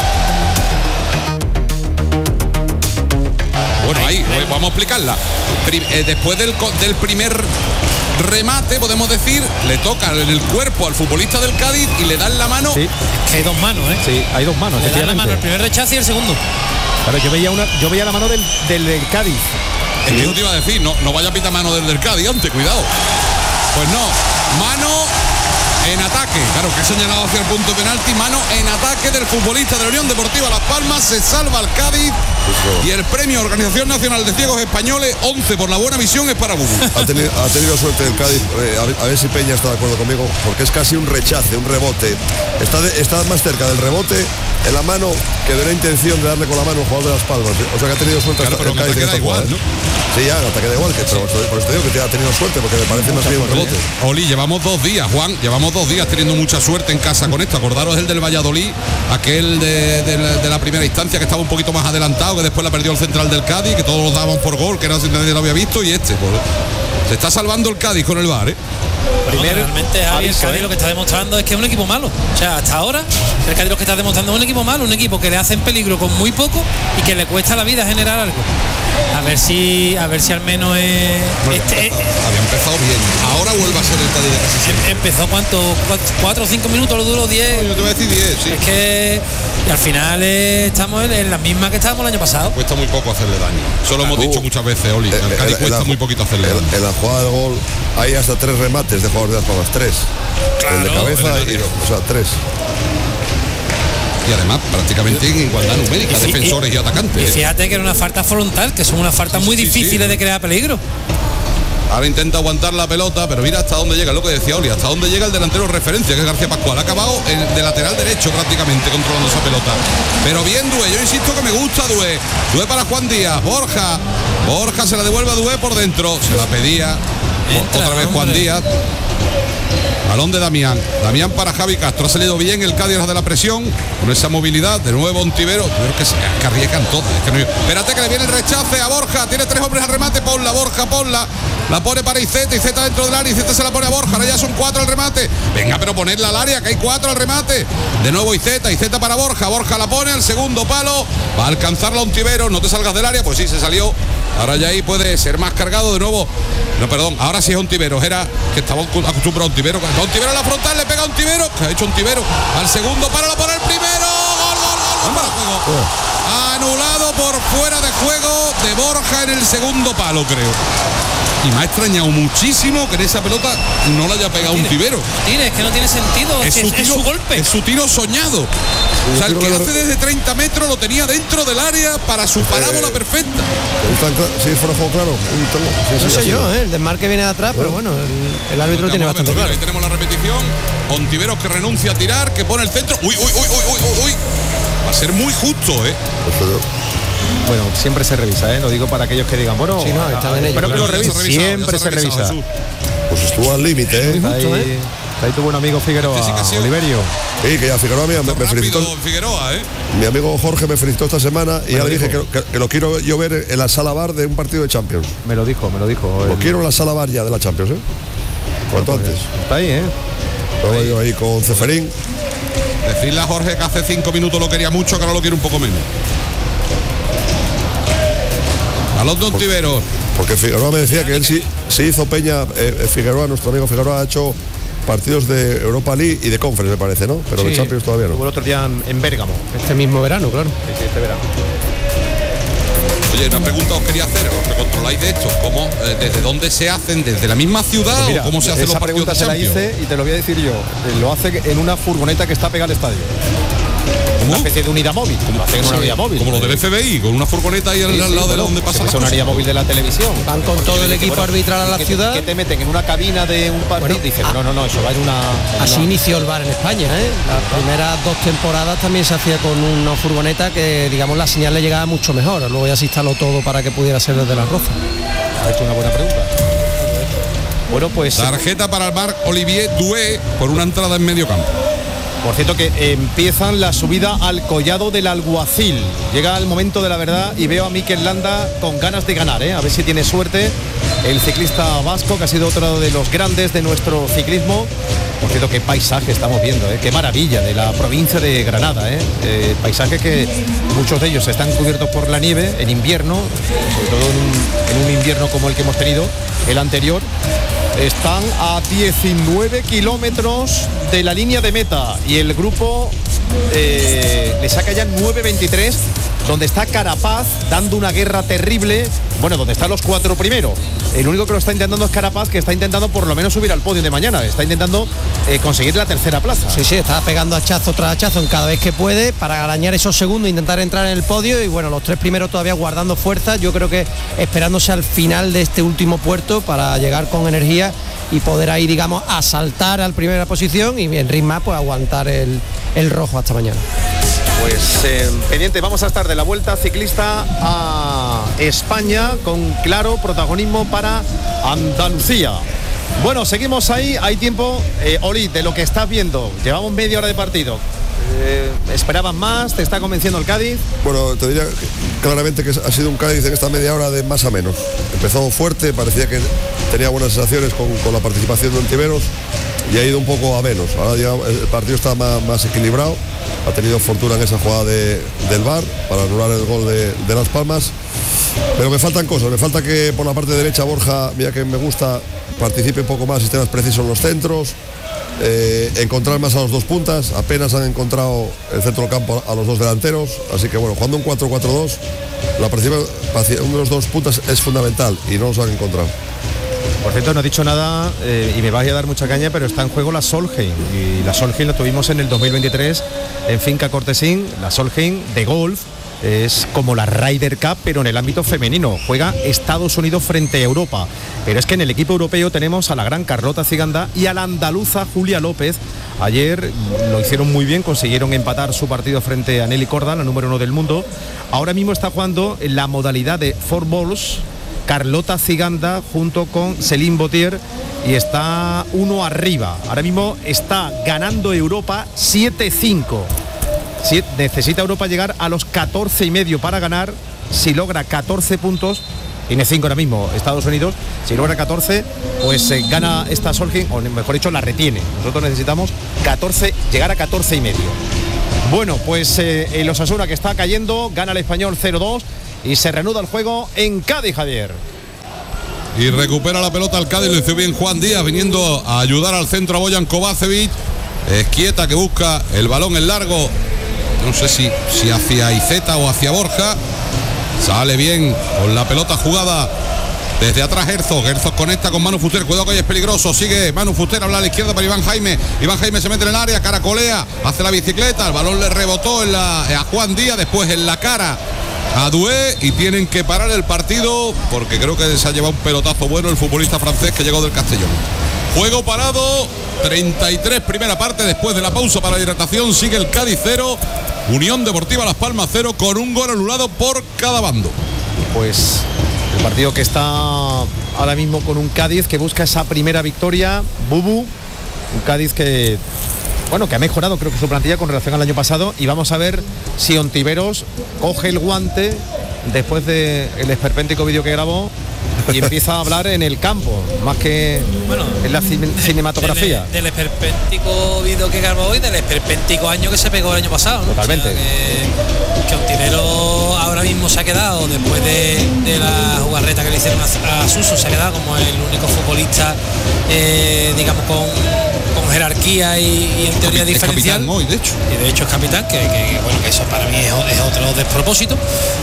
Bueno, ahí, ahí vamos a explicarla. Pri- eh, después del, co- del primer remate, podemos decir, le toca en el cuerpo al futbolista del Cádiz y le dan la mano. Sí, Que hay dos manos, ¿eh? sí, hay dos manos. Le dan la efectivamente. mano el primer rechace y el segundo. Claro, yo veía una, yo veía la mano del, del, del Cádiz. Es que no te iba a decir, no, no vaya a pitar mano del del Cádiz antes, cuidado. Pues no, mano en ataque, claro que he señalado hacia el punto de penalti, mano en ataque del futbolista de la Unión Deportiva Las Palmas, se salva al Cádiz y el premio Organización Nacional de Ciegos Españoles, once por la buena visión, es para Bubu. Ha tenido, ha tenido suerte el Cádiz, eh, a, ver, a ver si Peña está de acuerdo conmigo, porque es casi un rechace, un rebote. Está, de, está más cerca del rebote en la mano que de la intención de darle con la mano al jugador de Las Palmas. O sea que ha tenido suerte Claro, hasta pero el Cádiz. que en da esta igual, jugada, ¿no? ¿eh? Sí, ya, hasta que da igual, que, pero por eso te digo que ha tenido suerte, porque me parece más bien un rebote. Oli, llevamos dos días, Juan, llevamos dos días teniendo mucha suerte en casa con esto. Acordaros el del Valladolid, aquel de, de la, de la primera instancia que estaba un poquito más adelantado, que después la perdió el central del Cádiz, que todos los daban por gol, que nadie lo había visto, y este, pues, se está salvando el Cádiz con el V A R, ¿eh? Primero, realmente Javi, el aviso, Cádiz ¿eh? lo que está demostrando es que es un equipo malo. O sea, hasta ahora el Cádiz lo que está demostrando es un equipo malo, un equipo que le hace en peligro con muy poco y que le cuesta la vida generar algo. A ver si, a ver si al menos es, este, eh, Había empezado bien, ahora vuelve a ser el Cádiz de casi siempre. em- empezó cuánto, cuatro, cuatro o cinco minutos, lo duró diez. Yo te voy a decir diez, sí. Es que y al final eh, estamos en, en la misma que estábamos el año pasado. Cuesta muy poco hacerle daño. Eso lo hemos Uh, dicho muchas veces, Oli. Eh, Al eh, Cádiz en cuesta la- muy poquito hacerle daño. En, en la jugada del gol hay hasta tres remates de jugadores de Las Palmas, tres. el de Claro, cabeza, el de- y, o sea, tres. Y además, prácticamente en igualdad numérica, Y- y- defensores y, Y atacantes. fíjate que era una falta frontal, que son unas faltas Sí, muy sí, sí, difíciles sí. de crear peligro. Ahora intenta aguantar la pelota, pero mira hasta dónde llega, lo que decía Oli, hasta dónde llega el delantero referencia, que es García Pascual. Ha acabado en- de lateral derecho prácticamente controlando esa pelota. Pero bien Dué, yo insisto que me gusta Dué. Dué para Juan Díaz, Borja. Borja se la devuelve a Dué por dentro. Se la pedía Entra, otra vez Juan hombre. Díaz. Balón de Damián. Damián para Javi Castro. Ha salido bien el Cádiz de la presión. Con esa movilidad. De nuevo Ontivero. Creo que se que arriesgan todos. Es que no- Espérate que le viene el rechace a Borja. Tiene tres hombres al remate. Ponla, Borja, ponla. La pone para Iceta. Iceta dentro del área. Iceta se la pone a Borja. Ahora ya son cuatro al remate. Venga, pero ponerla al área, que hay cuatro al remate. De nuevo Iceta. Iceta para Borja. Borja la pone al segundo palo. Va a alcanzarla Ontivero. No te salgas del área. Pues sí, se salió. Ahora ya ahí puede ser más cargado de nuevo. No, perdón, ahora sí es Ontivero. Era que estaba acostumbrado a Ontivero. Ontivero a la frontal, le pega a Ontivero. Que ha hecho Ontivero al segundo, páralo por el primero. Gol, gol, gol, gol, fuera de juego. Anulado por fuera de juego de Borja en el segundo palo, creo. Y me ha extrañado muchísimo que en esa pelota no la haya pegado Ontivero. Tire, es que no tiene sentido, es, Es que su, es tiro, su golpe. es su tiro soñado. O sea, el que hace desde treinta metros lo tenía dentro del área para su parábola perfecta. Un tan cla- Sí, fuera de juego claro. Un tan- sí, sí, No sé así. yo, ¿eh? El desmarque viene de atrás, pero bueno, el, el árbitro lo tiene Vamos a ver, bastante mira, claro. ahí tenemos la repetición. Ontiveros que renuncia a tirar, que pone el centro. Uy, uy, uy, uy, uy, uy, uy. Va a ser muy justo, ¿eh? Bueno, siempre se revisa, ¿eh? Lo digo para aquellos que digan, bueno, Sí, no, están en ello, espero que claro. lo Ya se ha revise. revisado, ya Siempre se ha revisado, revisa. Jesús. Pues estuvo al límite, ¿eh? Está ahí, Justo, ¿eh? está ahí tu buen amigo Figueroa, Este sí que ha sido- Oliverio. Sí, que ya Figueroa me, me felicitó. Rápido Figueroa, ¿eh? Mi amigo Jorge me felicitó esta semana y Me ya lo le dije que, dijo. que- que lo quiero yo ver en la sala bar de un partido de Champions. Me lo dijo, me lo dijo. Lo el- quiero en la sala bar ya de la Champions, ¿eh? Cuanto antes. Está ahí, ¿eh? Luego yo ahí con Ceferín. Decirle a Jorge que hace cinco minutos lo quería mucho, que ahora lo quiere un poco menos. Balón de Ontiveros. Porque Figueroa me decía que él sí, sí hizo Peña, eh, Figueroa, nuestro amigo Figueroa ha hecho partidos de Europa League y de Conference, me parece, ¿no? Pero de Sí. Champions todavía Hubo no. el otro día en, en Bérgamo. Este mismo verano, claro. Sí, sí, este verano. Oye, una pregunta os quería hacer, os que controláis de esto, ¿cómo, eh, ¿desde dónde se hacen? ¿Desde la misma ciudad Pues mira, o cómo se hacen esa los partidos pregunta de se la Champions? hice y te lo voy a decir yo. Eh, Lo hace en una furgoneta que está pegada al estadio. una especie de unidad móvil, como hacen en una Sí, unidad móvil. como lo del F B I, con una furgoneta ahí al, Sí, al sí, lado de bueno, donde pasa si la fuese una unidad móvil de la televisión. Van con Porque todo yo el dije, equipo bueno, arbitral a la ¿qué te- ciudad. ¿Qué te meten en una cabina de un partido? Bueno, Dicen, a- no, no, no, eso va en una... en Así una- inició el bar en España, ¿eh? Las primeras dos temporadas también se hacía con una furgoneta que, digamos, la señal le llegaba mucho mejor. Luego ya se instaló todo para que pudiera ser desde la Roza. Ha hecho una buena pregunta. Bueno, pues... Tarjeta para el Marc Olivier Doué por una entrada en medio campo. Por cierto que empiezan la subida al collado del Alguacil. Llega el momento de la verdad y veo a Mikel Landa con ganas de ganar, ¿eh? A ver si tiene suerte el ciclista vasco, que ha sido otro de los grandes de nuestro ciclismo. Por cierto, qué paisaje estamos viendo, ¿eh? Qué maravilla de la provincia de Granada, ¿eh? Eh, paisajes que muchos de ellos están cubiertos por la nieve en invierno, sobre todo en un, en un invierno como el que hemos tenido, el anterior. Están a diecinueve kilómetros de la línea de meta y el grupo eh, le saca ya nueve veintitrés, donde está Carapaz dando una guerra terrible, bueno, donde están los cuatro primeros. El único que lo está intentando es Carapaz, que está intentando por lo menos subir al podio de mañana, está intentando eh, conseguir la tercera plaza. Sí, sí, está pegando hachazo tras hachazo en cada vez que puede para arañar esos segundos, intentar entrar en el podio y bueno, los tres primeros todavía guardando fuerza, yo creo que esperándose al final de este último puerto para llegar con energía y poder ahí, digamos, asaltar a la primera posición y en ritmo pues aguantar el, el rojo hasta mañana. Pues eh, pendiente, vamos a estar de la Vuelta Ciclista a España con claro protagonismo para Andalucía. Bueno, seguimos ahí, hay tiempo. eh, Oli, de lo que estás viendo, llevamos media hora de partido. Eh, ¿Esperabas más? ¿Te está convenciendo el Cádiz? Bueno, te diría claramente que ha sido un Cádiz en esta media hora de más a menos. Empezó fuerte, parecía que tenía buenas sensaciones con, con la participación de Ontiveros y ha ido un poco a menos. Ahora ya el partido está más, más equilibrado, ha tenido fortuna en esa jugada de, del V A R para anular el gol de, de Las Palmas, pero me faltan cosas, me falta que por la parte derecha Borja, mira que me gusta, participe un poco más, sistemas precisos en los centros. Eh, encontrar más a los dos puntas, apenas han encontrado el centro del campo a los dos delanteros, así que bueno, jugando un cuatro cuatro dos, la participación de los dos puntas es fundamental y no los han encontrado. Por cierto, no he dicho nada eh, y me vais a dar mucha caña, pero está en juego la Solheim y la Solheim lo tuvimos en el dos mil veintitrés en Finca Cortesín, la Solheim de golf. Es como la Ryder Cup, pero en el ámbito femenino. Juega Estados Unidos frente a Europa. Pero es que en el equipo europeo tenemos a la gran Carlota Ciganda y a la andaluza Julia López. Ayer lo hicieron muy bien, consiguieron empatar su partido frente a Nelly Corda, la número uno del mundo. Ahora mismo está jugando en la modalidad de four balls Carlota Ciganda junto con Céline Botier y está uno arriba. Ahora mismo está ganando Europa siete cinco. Sí, necesita Europa llegar a los catorce y medio para ganar. Si logra catorce puntos, tiene cinco ahora mismo Estados Unidos, si logra catorce, pues eh, gana esta Solheim, o mejor dicho, la retiene. Nosotros necesitamos catorce, llegar a catorce y medio. Bueno, pues eh, el Osasuna, que está cayendo, gana el Español cero dos y se reanuda el juego en Cádiz, Javier. Y recupera la pelota al Cádiz, lo hizo bien Juan Díaz, viniendo a ayudar al centro a Bojan Kovacevic. Esquieta, que busca el balón en largo, no sé si, si hacia Iceta o hacia Borja. Sale bien con la pelota jugada desde atrás Herzog. Herzog conecta con Manu Fuster. Cuidado que hoy es peligroso. Sigue Manu Fuster, habla a la izquierda para Iván Jaime. Iván Jaime se mete en el área, caracolea, hace la bicicleta. El balón le rebotó en la, a Juan Díaz, después en la cara a Doué y tienen que parar el partido porque creo que se ha llevado un pelotazo bueno el futbolista francés que llegó del Castellón. Juego parado, treinta y tres primera parte, después de la pausa para la hidratación sigue el Cádiz cero, Unión Deportiva Las Palmas cero, con un gol anulado por cada bando. Pues el partido que está ahora mismo con un Cádiz que busca esa primera victoria, Bubu, un Cádiz que, bueno, que ha mejorado creo que su plantilla con relación al año pasado, y vamos a ver si Ontiveros coge el guante después del esperpéntico vídeo que grabó y empieza a hablar en el campo, más que bueno, en la cine, cinematografía. Del, del esperpéntico vídeo que grabó hoy, del esperpéntico año que se pegó el año pasado, ¿no? Totalmente. O sea, que, que Ontiveros ahora mismo se ha quedado, después de, de la jugarreta que le hicieron a, a Suso, se ha quedado como el único futbolista, eh, digamos, con, con jerarquía y, y en teoría es diferencial. capitán hoy, de hecho. Y de hecho es capitán, que, que, bueno, que eso para mí es, es otro despropósito.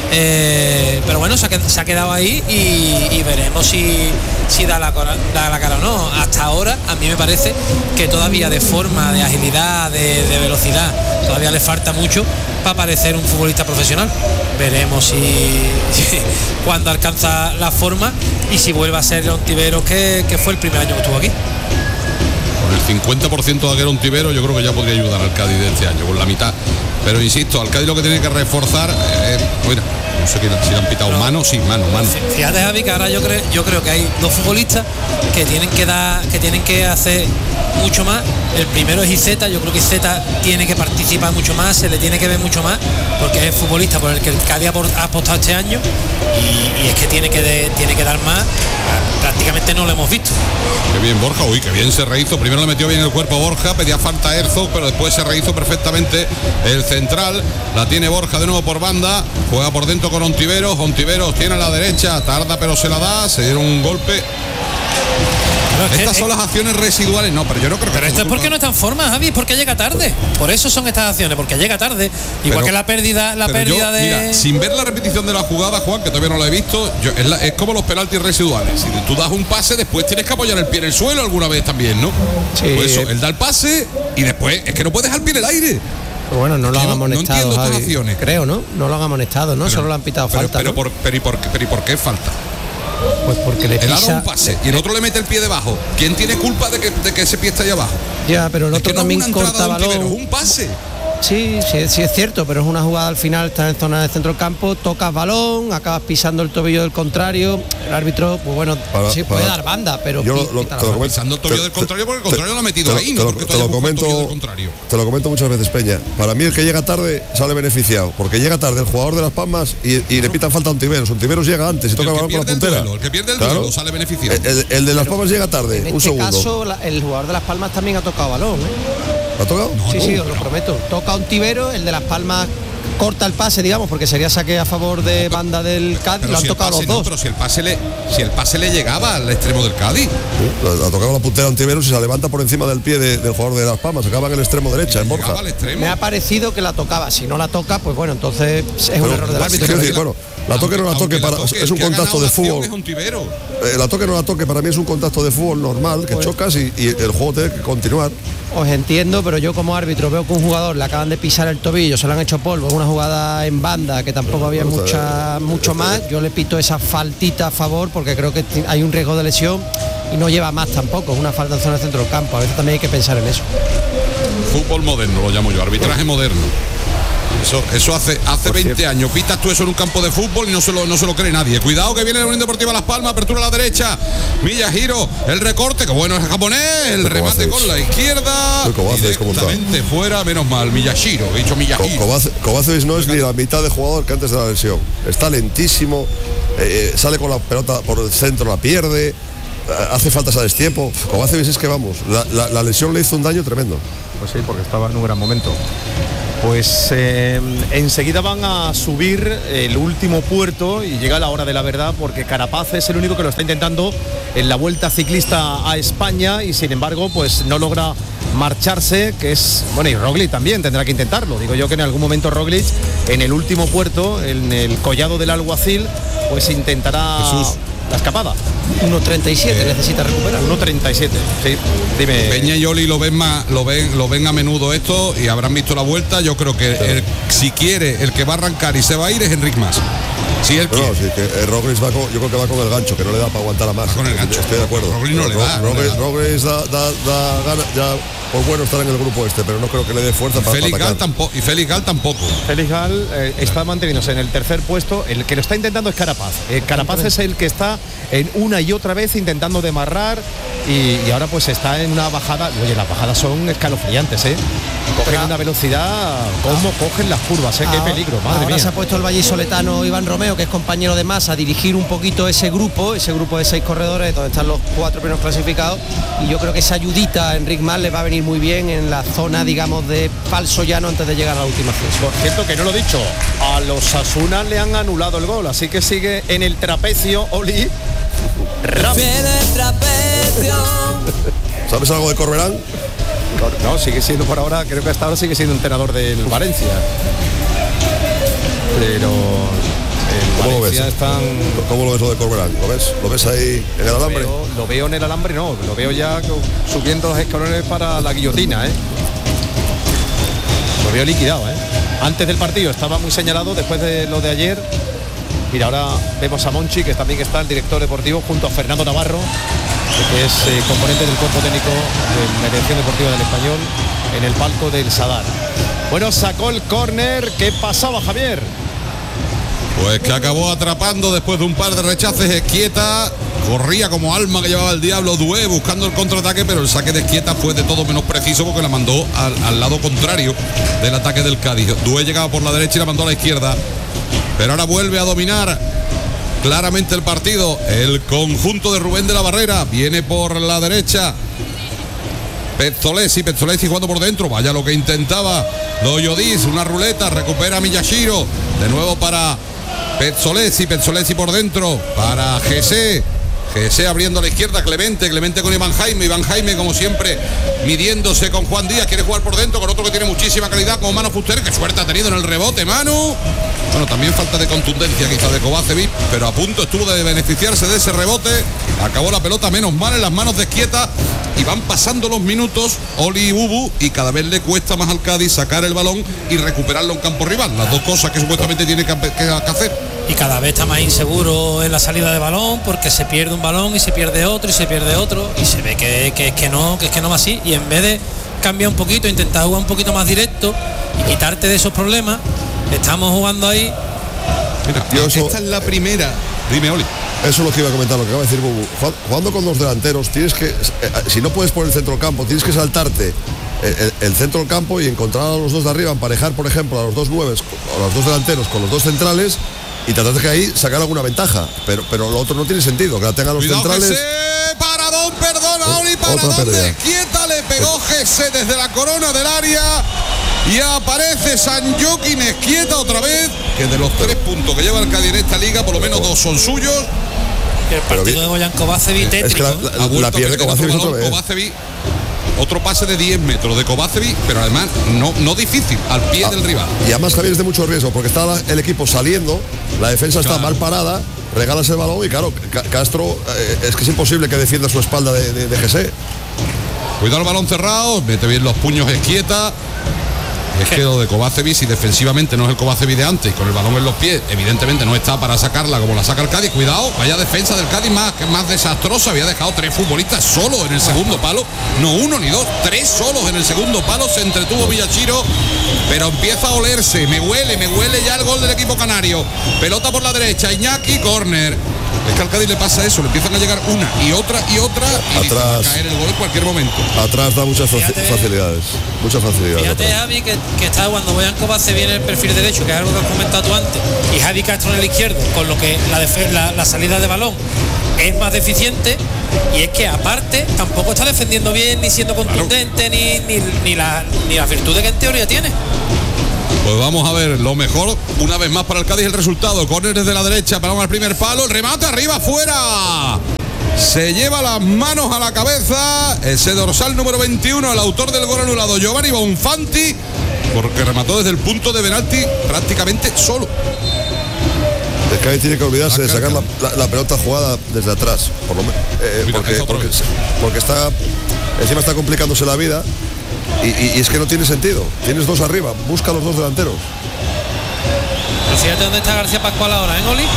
Eh, pero bueno, se ha, quedado, se ha quedado ahí y, y veremos si, si da, la, da la cara o no. Hasta ahora a mí me parece que todavía de forma, de agilidad, de, de velocidad, todavía le falta mucho para parecer un futbolista profesional. Veremos si, si cuando alcanza la forma y si vuelve a ser el Ontiveros que, que fue el primer año que estuvo aquí. Con el cincuenta por ciento de aquel Ontiveros yo creo que ya podría ayudar al Cádiz de este año, con la mitad. Pero insisto, al Cádiz lo que tiene que reforzar, eh, bueno, no sé si le han pitado no. mano, sí, mano, mano. Fíjate, Javi, que ahora yo creo, yo creo que hay dos futbolistas que tienen que dar, que tienen que hacer mucho más. El primero es Iceta, yo creo que Iceta tiene que participar mucho más, se le tiene que ver mucho más, porque es el futbolista por el que el Cádiz ha apostado este año y, y es que tiene que de, tiene que dar más. Prácticamente no lo hemos visto. Qué bien Borja, uy, qué bien se rehizo. Primero le metió bien el cuerpo Borja, pedía falta Herzog, pero después se rehizo perfectamente el central. La tiene Borja de nuevo por banda, juega por dentro con Ontiveros. Ontiveros tiene a la derecha, tarda pero se la da, se dieron un golpe. Claro, estas que, son las acciones residuales, no, pero yo no creo que... Pero esto es porque no está en forma, Javi, es porque llega tarde. Por eso son estas acciones, porque llega tarde. Igual pero, que la pérdida, la pérdida yo, de... Mira, sin ver la repetición de la jugada, Juan, que todavía no la he visto, yo, es, la, es como los penaltis residuales. Si tú das un pase, después tienes que apoyar el pie en el suelo alguna vez también, ¿no? Sí. Pues eso, él da el pase y después es que no puedes dejar el pie en el aire. Pero bueno, no lo han amonestado, no acciones. Creo, ¿no? No lo han amonestado, ¿no? Pero, Solo lo han pitado pero, falta. Pero, ¿no? por, pero, ¿y por, pero ¿y por qué falta? Pues porque le pisa... Él ha dado un pase y el otro le mete el pie debajo. ¿Quién tiene culpa de que, de que ese pie está ahí abajo? Ya, pero el otro es que no también es una corta balón. Es un pase. Sí, sí, sí es cierto, pero es una jugada al final, está en zona de centro del campo, tocas balón, acabas pisando el tobillo del contrario, el árbitro, pues bueno, para, sí puede para, dar banda, pero yo lo, lo, te lo pisando el tobillo del contrario porque el contrario lo ha metido te, ahí, te, ¿no? Te, te lo comento, te lo comento muchas veces, Peña. Para mí el que llega tarde sale beneficiado, porque llega tarde el jugador de Las Palmas y, y le pitan falta a Ontiveros. Ontiveros llega antes y toca el balón con la puntera. El, duelo, el que pierde el claro. duelo sale beneficiado. El, el, el de Las Palmas llega tarde, en un este segundo. caso, la, el jugador de Las Palmas también ha tocado balón, ¿eh? ¿Ha tocado? No, sí, no, sí, os lo no. prometo. Toca Ontiveros, el de Las Palmas corta el pase, digamos, porque sería saque a favor de no, banda del Cádiz, lo han si tocado pase, los dos. No, pero si el pase le si el pase le llegaba al extremo del Cádiz. Sí, ha tocado la puntera a Ontiveros y se la levanta por encima del pie de, del jugador de Las Palmas, acaba en el extremo derecha, en Borja. Me ha parecido que la tocaba, si no la toca, pues bueno, entonces es pero, un error del árbitro. Decir, bueno, la toque o no la toque, para, la toque es un contacto de fútbol. Eh, la toque o no la toque, para mí es un contacto de fútbol normal, que pues, chocas y, y el juego tiene que continuar. Os entiendo, pero yo como árbitro veo que un jugador le acaban de pisar el tobillo, se le han hecho polvo, es una jugada en banda que tampoco había bueno, mucha eh, mucho este, más. Yo le pito esa faltita a favor porque creo que hay un riesgo de lesión y no lleva más tampoco, es una falta en zona de centro del campo. A veces también hay que pensar en eso. Fútbol moderno lo llamo yo, arbitraje moderno. Eso, eso hace hace veinte años. Pitas tú eso en un campo de fútbol y no se lo, no se lo cree nadie. Cuidado que viene la Unión Deportiva Las Palmas, apertura a la derecha. Miyahiro, el recorte, que bueno es el japonés, el remate con la izquierda. Directamente fuera, menos mal. Miyashiro, he dicho Miyahiro. Kovacevic no es ni la mitad de jugador que antes de la lesión. Está lentísimo, eh, sale con la pelota por el centro, la pierde, hace faltas a destiempo. Kovacevic es que vamos, la, la, la lesión le hizo un daño tremendo. Pues sí, porque estaba en un gran momento. Pues eh, enseguida van a subir el último puerto y llega la hora de la verdad porque Carapaz es el único que lo está intentando en la Vuelta Ciclista a España y sin embargo pues no logra marcharse, que es, bueno, y Roglic también tendrá que intentarlo. Digo yo que en algún momento Roglic en el último puerto, en el Collado del Alguacil, pues intentará Jesús. la escapada. uno treinta y siete eh, necesita recuperar. uno treinta y siete, sí. Dime. Peña y Oli lo ven más, lo ven, lo ven a menudo esto y habrán visto la vuelta. Yo creo que el, si quiere, el que va a arrancar y se va a ir es Enric Mas. Si él quiere. No, sí, que eh, Roglic va con, yo creo que va con el gancho, que no le da para aguantar a más. Con el gancho. Estoy de acuerdo. Roglic no le da. Roglic, Roglic da, da, da gana, ya por bueno estar en el grupo este, pero no creo que le dé fuerza para, Félix para Gal tampoco. Y Félix Gal tampoco. Félix Gal eh, está manteniéndose en el tercer puesto. El que lo está intentando es Carapaz. Eh, Carapaz es el que está en una y otra vez intentando demarrar y, y ahora pues está en una bajada. Oye, las bajadas son escalofriantes, ¿eh? Cogen pero, una velocidad, cómo ah, cogen las curvas, ¿eh? Qué peligro, madre ahora mía. Se ha puesto el vallisoletano Iván Romeo, que es compañero de Mas, a dirigir un poquito ese grupo, ese grupo de seis corredores donde están los cuatro primeros clasificados y yo creo que esa ayudita a Enric Mas le va a venir muy bien en la zona, digamos, de falso llano antes de llegar a la última fase. Por cierto, que no lo he dicho, a los Osasuna le han anulado el gol, así que sigue en el trapecio Oli Ramos. ¿Sabes algo de Corberán? No, sigue siendo por ahora, creo que hasta ahora sigue siendo entrenador del Valencia. Pero ¿Cómo lo ves? Están... ¿Cómo lo ves lo de Corberán? ¿Lo ves? ¿Lo ves ahí en el alambre? Lo veo, lo veo en el alambre, no, lo veo ya subiendo los escalones para la guillotina, ¿eh? Lo veo liquidado, ¿eh? Antes del partido estaba muy señalado, después de lo de ayer. Mira, ahora vemos a Monchi, que también está el director deportivo, junto a Fernando Navarro, que es eh, componente del cuerpo técnico de la dirección deportiva del Español, en el palco del Sadar. Bueno, sacó el córner. ¿Qué pasaba, Javier? Pues que acabó atrapando después de un par de rechaces Esquieta. Corría como alma que llevaba el diablo Dué buscando el contraataque, pero el saque de Esquieta fue de todo menos preciso porque la mandó al, al lado contrario del ataque del Cádiz. Dué llegaba por la derecha y la mandó a la izquierda. Pero ahora vuelve a dominar claramente el partido. El conjunto de Rubén de la Barrera viene por la derecha. Pezzolesi, Pezzolesi jugando por dentro. Vaya lo que intentaba Loyodiz, una ruleta, recupera a Miyashiro. De nuevo para Pezzolesi, Pezzolesi por dentro para Gese. Gese abriendo a la izquierda, Clemente, Clemente con Iván Jaime, Iván Jaime como siempre midiéndose con Juan Díaz, quiere jugar por dentro con otro que tiene muchísima calidad como Manu Fuster, que suerte ha tenido en el rebote, Manu. Bueno, también falta de contundencia quizá de Kovacevic, pero a punto estuvo de beneficiarse de ese rebote. Acabó la pelota menos mal en las manos de Esquieta y van pasando los minutos Oli y Bubu y cada vez le cuesta más al Cádiz sacar el balón y recuperarlo en campo rival, las dos cosas que supuestamente tiene que, que, que hacer. Y cada vez está más inseguro en la salida de balón porque se pierde un balón y se pierde otro y se pierde otro y se ve que, que es que no, que es que no va así, y en vez de cambiar un poquito, intentar jugar un poquito más directo y quitarte de esos problemas, estamos jugando ahí. Mira, Yo eso, esta es la primera. Dime, Oli. Eso es lo que iba a comentar, lo que acaba de decir Bubu. Jugando con dos delanteros, tienes que, si no puedes por el centro del campo, tienes que saltarte el, el centro del campo y encontrar a los dos de arriba, emparejar, por ejemplo, a los dos nueves, a los dos delanteros con los dos centrales y tratar de que ahí sacar alguna ventaja. Pero, pero lo otro no tiene sentido, que la tengan los Cuidado, centrales. Gese, paradón, perdona, Oli, paradón de Esquieta, le pegó Gese desde la corona del área. Y aparece San Joaquín Esquieta otra vez, que de los tres puntos que lleva el Cádiz en esta liga, por lo menos dos son suyos. El partido de Boyan Kovacevic tétrico. Es que la, la, la pierde Kovacevic otra vez. Kovacevic, otro pase de diez metros de Kovacevic, pero además no, no difícil, al pie ah, del rival. Y además Javier es de mucho riesgo, porque está la, el equipo saliendo, la defensa está claro. mal parada, regalas el balón y claro, Castro eh, es que es imposible que defienda su espalda de, de, de Gese. Cuidado el balón cerrado, mete bien los puños Esquieta. Es que lo de Kovacevic, si defensivamente no es el Kovacevic de antes, con el balón en los pies, evidentemente no está para sacarla como la saca el Cádiz. Cuidado, vaya defensa del Cádiz más, más desastrosa. Había dejado tres futbolistas solos en el segundo palo, no uno ni dos, tres solos en el segundo palo. Se entretuvo Miyashiro, pero empieza a olerse. Me huele, me huele ya el gol del equipo canario. Pelota por la derecha, Iñaki, córner. Es que al Cádiz le pasa eso, le empiezan a llegar una y otra y otra y atrás, va a caer el gol en cualquier momento. Atrás da muchas fíjate, facilidades, muchas facilidades. Fíjate, Javi, que, que está cuando Boyan Kovacevic viene el perfil derecho, que es algo que has comentado tú antes, y Javi Castro en el izquierdo, con lo que la, la, la salida de balón es más deficiente, y es que aparte tampoco está defendiendo bien, ni siendo contundente, claro. ni, ni, ni, la, ni las virtudes que en teoría tiene. Pues vamos a ver, lo mejor una vez más para el Cádiz el resultado. Córner desde la derecha, para al primer palo, el remate arriba, fuera. Se lleva las manos a la cabeza ese dorsal número veintiuno, el autor del gol anulado, Giovanni Bonfanti, porque remató desde el punto de penalti prácticamente solo. El Cádiz tiene que olvidarse de sacar la, la, la pelota jugada desde atrás, por lo menos, eh, porque, porque, porque está encima está complicándose la vida. Y, y, y es que no tiene sentido. Tienes dos arriba, busca los dos delanteros. Pero fíjate dónde está García Pascual ahora, ¿eh, Oli?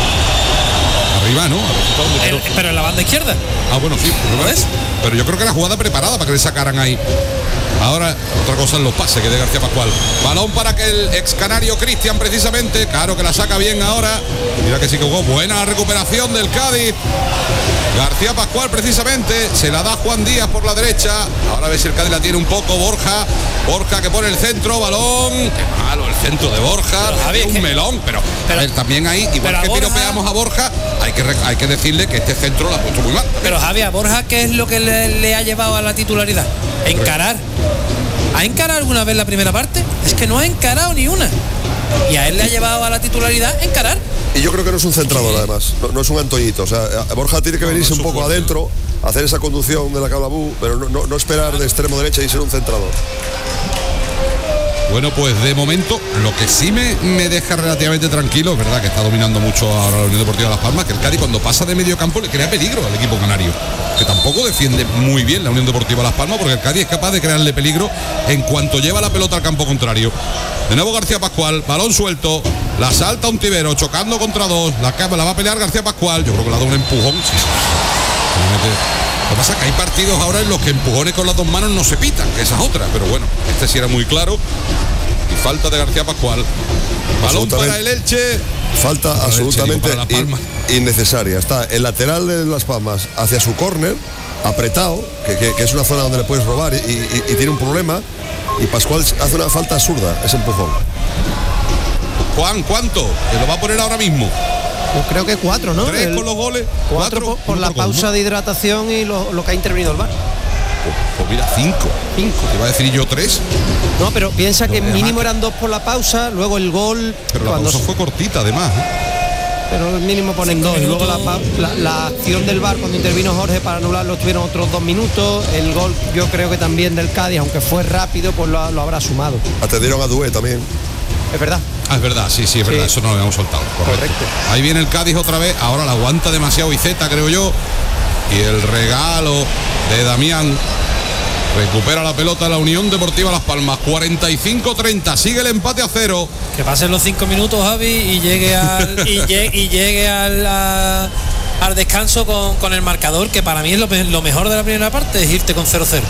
Arriba, ¿no? El, pero en la banda izquierda. Ah, bueno, sí. ¿Lo ves? Pero yo creo que era jugada preparada para que le sacaran ahí. Ahora, otra cosa en los pases que de García Pascual. Balón para que el ex canario Cristian, precisamente. Claro que la saca bien ahora. Mira que sí que jugó. Buena recuperación del Cádiz. García Pascual, precisamente. Se la da Juan Díaz por la derecha. Ahora a ver si el Cádiz la tiene un poco. Borja. Borja que pone el centro. Balón. Qué malo el centro de Borja. Pero, Javi, un que... melón. Pero, pero a ver, también ahí, igual que Borja... piropeamos a Borja, hay que, hay que decirle que este centro lo ha puesto muy mal. Pero Javi, a Borja, ¿qué es lo que le, le ha llevado a la titularidad? Encarar. ¿Ha encarado alguna vez la primera parte? Es que no ha encarado ni una. Y a él le ha llevado a la titularidad encarar. Y yo creo que no es un centrador, además. No, no es un antoñito. O sea, Borja tiene que venirse no, no un poco adentro hacer esa conducción de la Calabú, pero no, no, no esperar de extremo derecha y ser un centrador. Bueno, pues de momento lo que sí me, me deja relativamente tranquilo, es verdad que está dominando mucho ahora la Unión Deportiva Las Palmas, que el Cádiz cuando pasa de medio campo le crea peligro al equipo canario, que tampoco defiende muy bien la Unión Deportiva Las Palmas, porque el Cádiz es capaz de crearle peligro en cuanto lleva la pelota al campo contrario. De nuevo García Pascual, balón suelto, la salta un Tibero, chocando contra dos, la, la va a pelear García Pascual, yo creo que le ha dado un empujón. Sí, sí. Lo que pasa es que hay partidos ahora en los que empujones con las dos manos no se pitan, que esa es otra, pero bueno, este sí era muy claro. Y falta de García Pascual. Balón para el Elche. Falta para absolutamente in, innecesaria. Está el lateral de Las Palmas hacia su córner, apretado, que, que, que es una zona donde le puedes robar y, y, y tiene un problema. Y Pascual hace una falta absurda, ese empujón. Juan, ¿cuánto? ¿Te lo va a poner ahora mismo? Yo creo que cuatro, ¿no? Tres el, con los goles. Cuatro, cuatro por, por la pausa ¿no? de hidratación y lo, lo que ha intervenido el V A R. Pues, pues mira, cinco. Cinco. Te iba a decir yo tres. No, pero piensa no, que mínimo eran dos por la pausa, luego el gol. Pero la pausa fue cortita además. ¿eh? Pero el mínimo ponen dos. Y luego la, la, la acción del V A R cuando intervino Jorge para anularlo tuvieron otros dos minutos. El gol yo creo que también del Cádiz, aunque fue rápido, pues lo, lo habrá sumado. Atendieron a Dué también. Es verdad. Ah, es verdad, sí, sí, es verdad, sí. Eso no lo habíamos soltado. Correcto. Correcto. Ahí viene el Cádiz otra vez, ahora la aguanta demasiado Iceta, creo yo. Y el regalo de Damián. Recupera la pelota la Unión Deportiva Las Palmas. cuarenta y cinco treinta, sigue el empate a cero. Que pasen los cinco minutos, Javi, y llegue al y llegue, y llegue al, a, al descanso con, con el marcador, que para mí es lo, lo mejor de la primera parte, es irte con cero cero.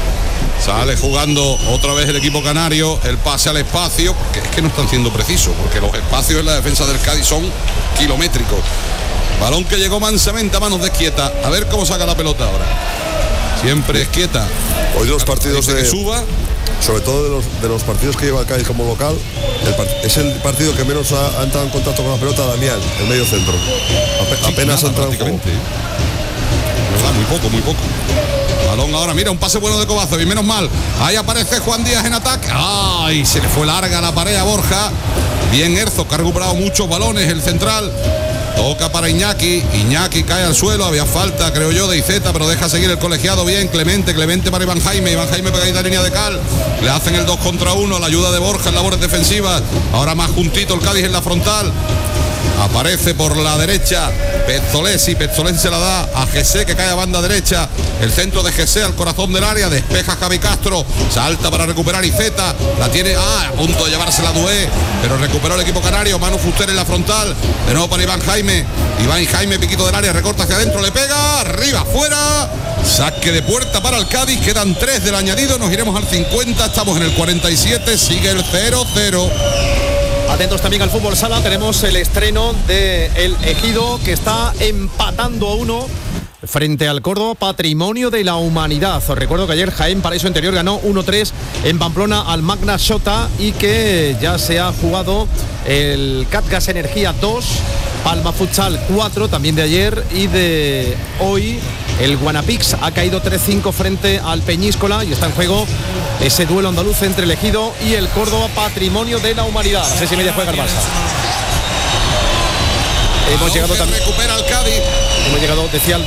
Sale jugando otra vez el equipo canario, el pase al espacio, porque es que no están siendo precisos, porque los espacios en la defensa del Cádiz son kilométricos. Balón que llegó mansamente a manos de Esquieta, a ver cómo saca la pelota ahora. Siempre Esquieta. Hoy los partidos de suba, sobre todo de los, de los partidos que lleva el Cádiz como local, el, es el partido que menos ha, ha entrado en contacto con la pelota Damián, el medio centro. Ape, sí, apenas ha entrado en juego. ¿Verdad? Muy poco, muy poco. Balón ahora, mira, un pase bueno de Kovacevic, menos mal. Ahí aparece Juan Díaz en ataque. ¡Ay! Se le fue larga la pared a Borja. Bien Herzog, que ha recuperado muchos balones, el central. Toca para Iñaki, Iñaki cae al suelo, había falta, creo yo, de Iceta, pero deja seguir el colegiado bien, Clemente, Clemente para Iván Jaime, Iván Jaime pegadita a línea de cal, le hacen el dos contra uno, la ayuda de Borja en labores defensivas, ahora más juntito el Cádiz en la frontal. Aparece por la derecha Pezzolesi, Pezzolesi se la da a Gessé, que cae a banda derecha, el centro de Gessé al corazón del área, despeja Javi Castro, salta para recuperar Iceta, la tiene ah, a punto de llevársela Dué, pero recuperó el equipo canario, Manu Fuster en la frontal, de nuevo para Iván Jaime, Iván Jaime, piquito del área, recorta hacia adentro, le pega, arriba, fuera, saque de puerta para el Cádiz, quedan tres del añadido, nos iremos al cincuenta, estamos en el cuarenta y siete, sigue el cero cero. Atentos también al fútbol sala, tenemos el estreno de el Ejido, que está empatando a uno frente al Córdoba, Patrimonio de la Humanidad. Os recuerdo que ayer Jaén Paraíso Interior ganó uno tres en Pamplona al Magna Xota y que ya se ha jugado el Catgas Energía dos, Palma Futsal cuatro también de ayer, y de hoy el Guanapix ha caído tres cinco frente al Peñíscola y está en juego ese duelo andaluz entre el Ejido y el Córdoba, Patrimonio de la Humanidad. A seis y media juega el Barça. Hemos llegado también. Recupera el Cádiz. Hemos llegado, decía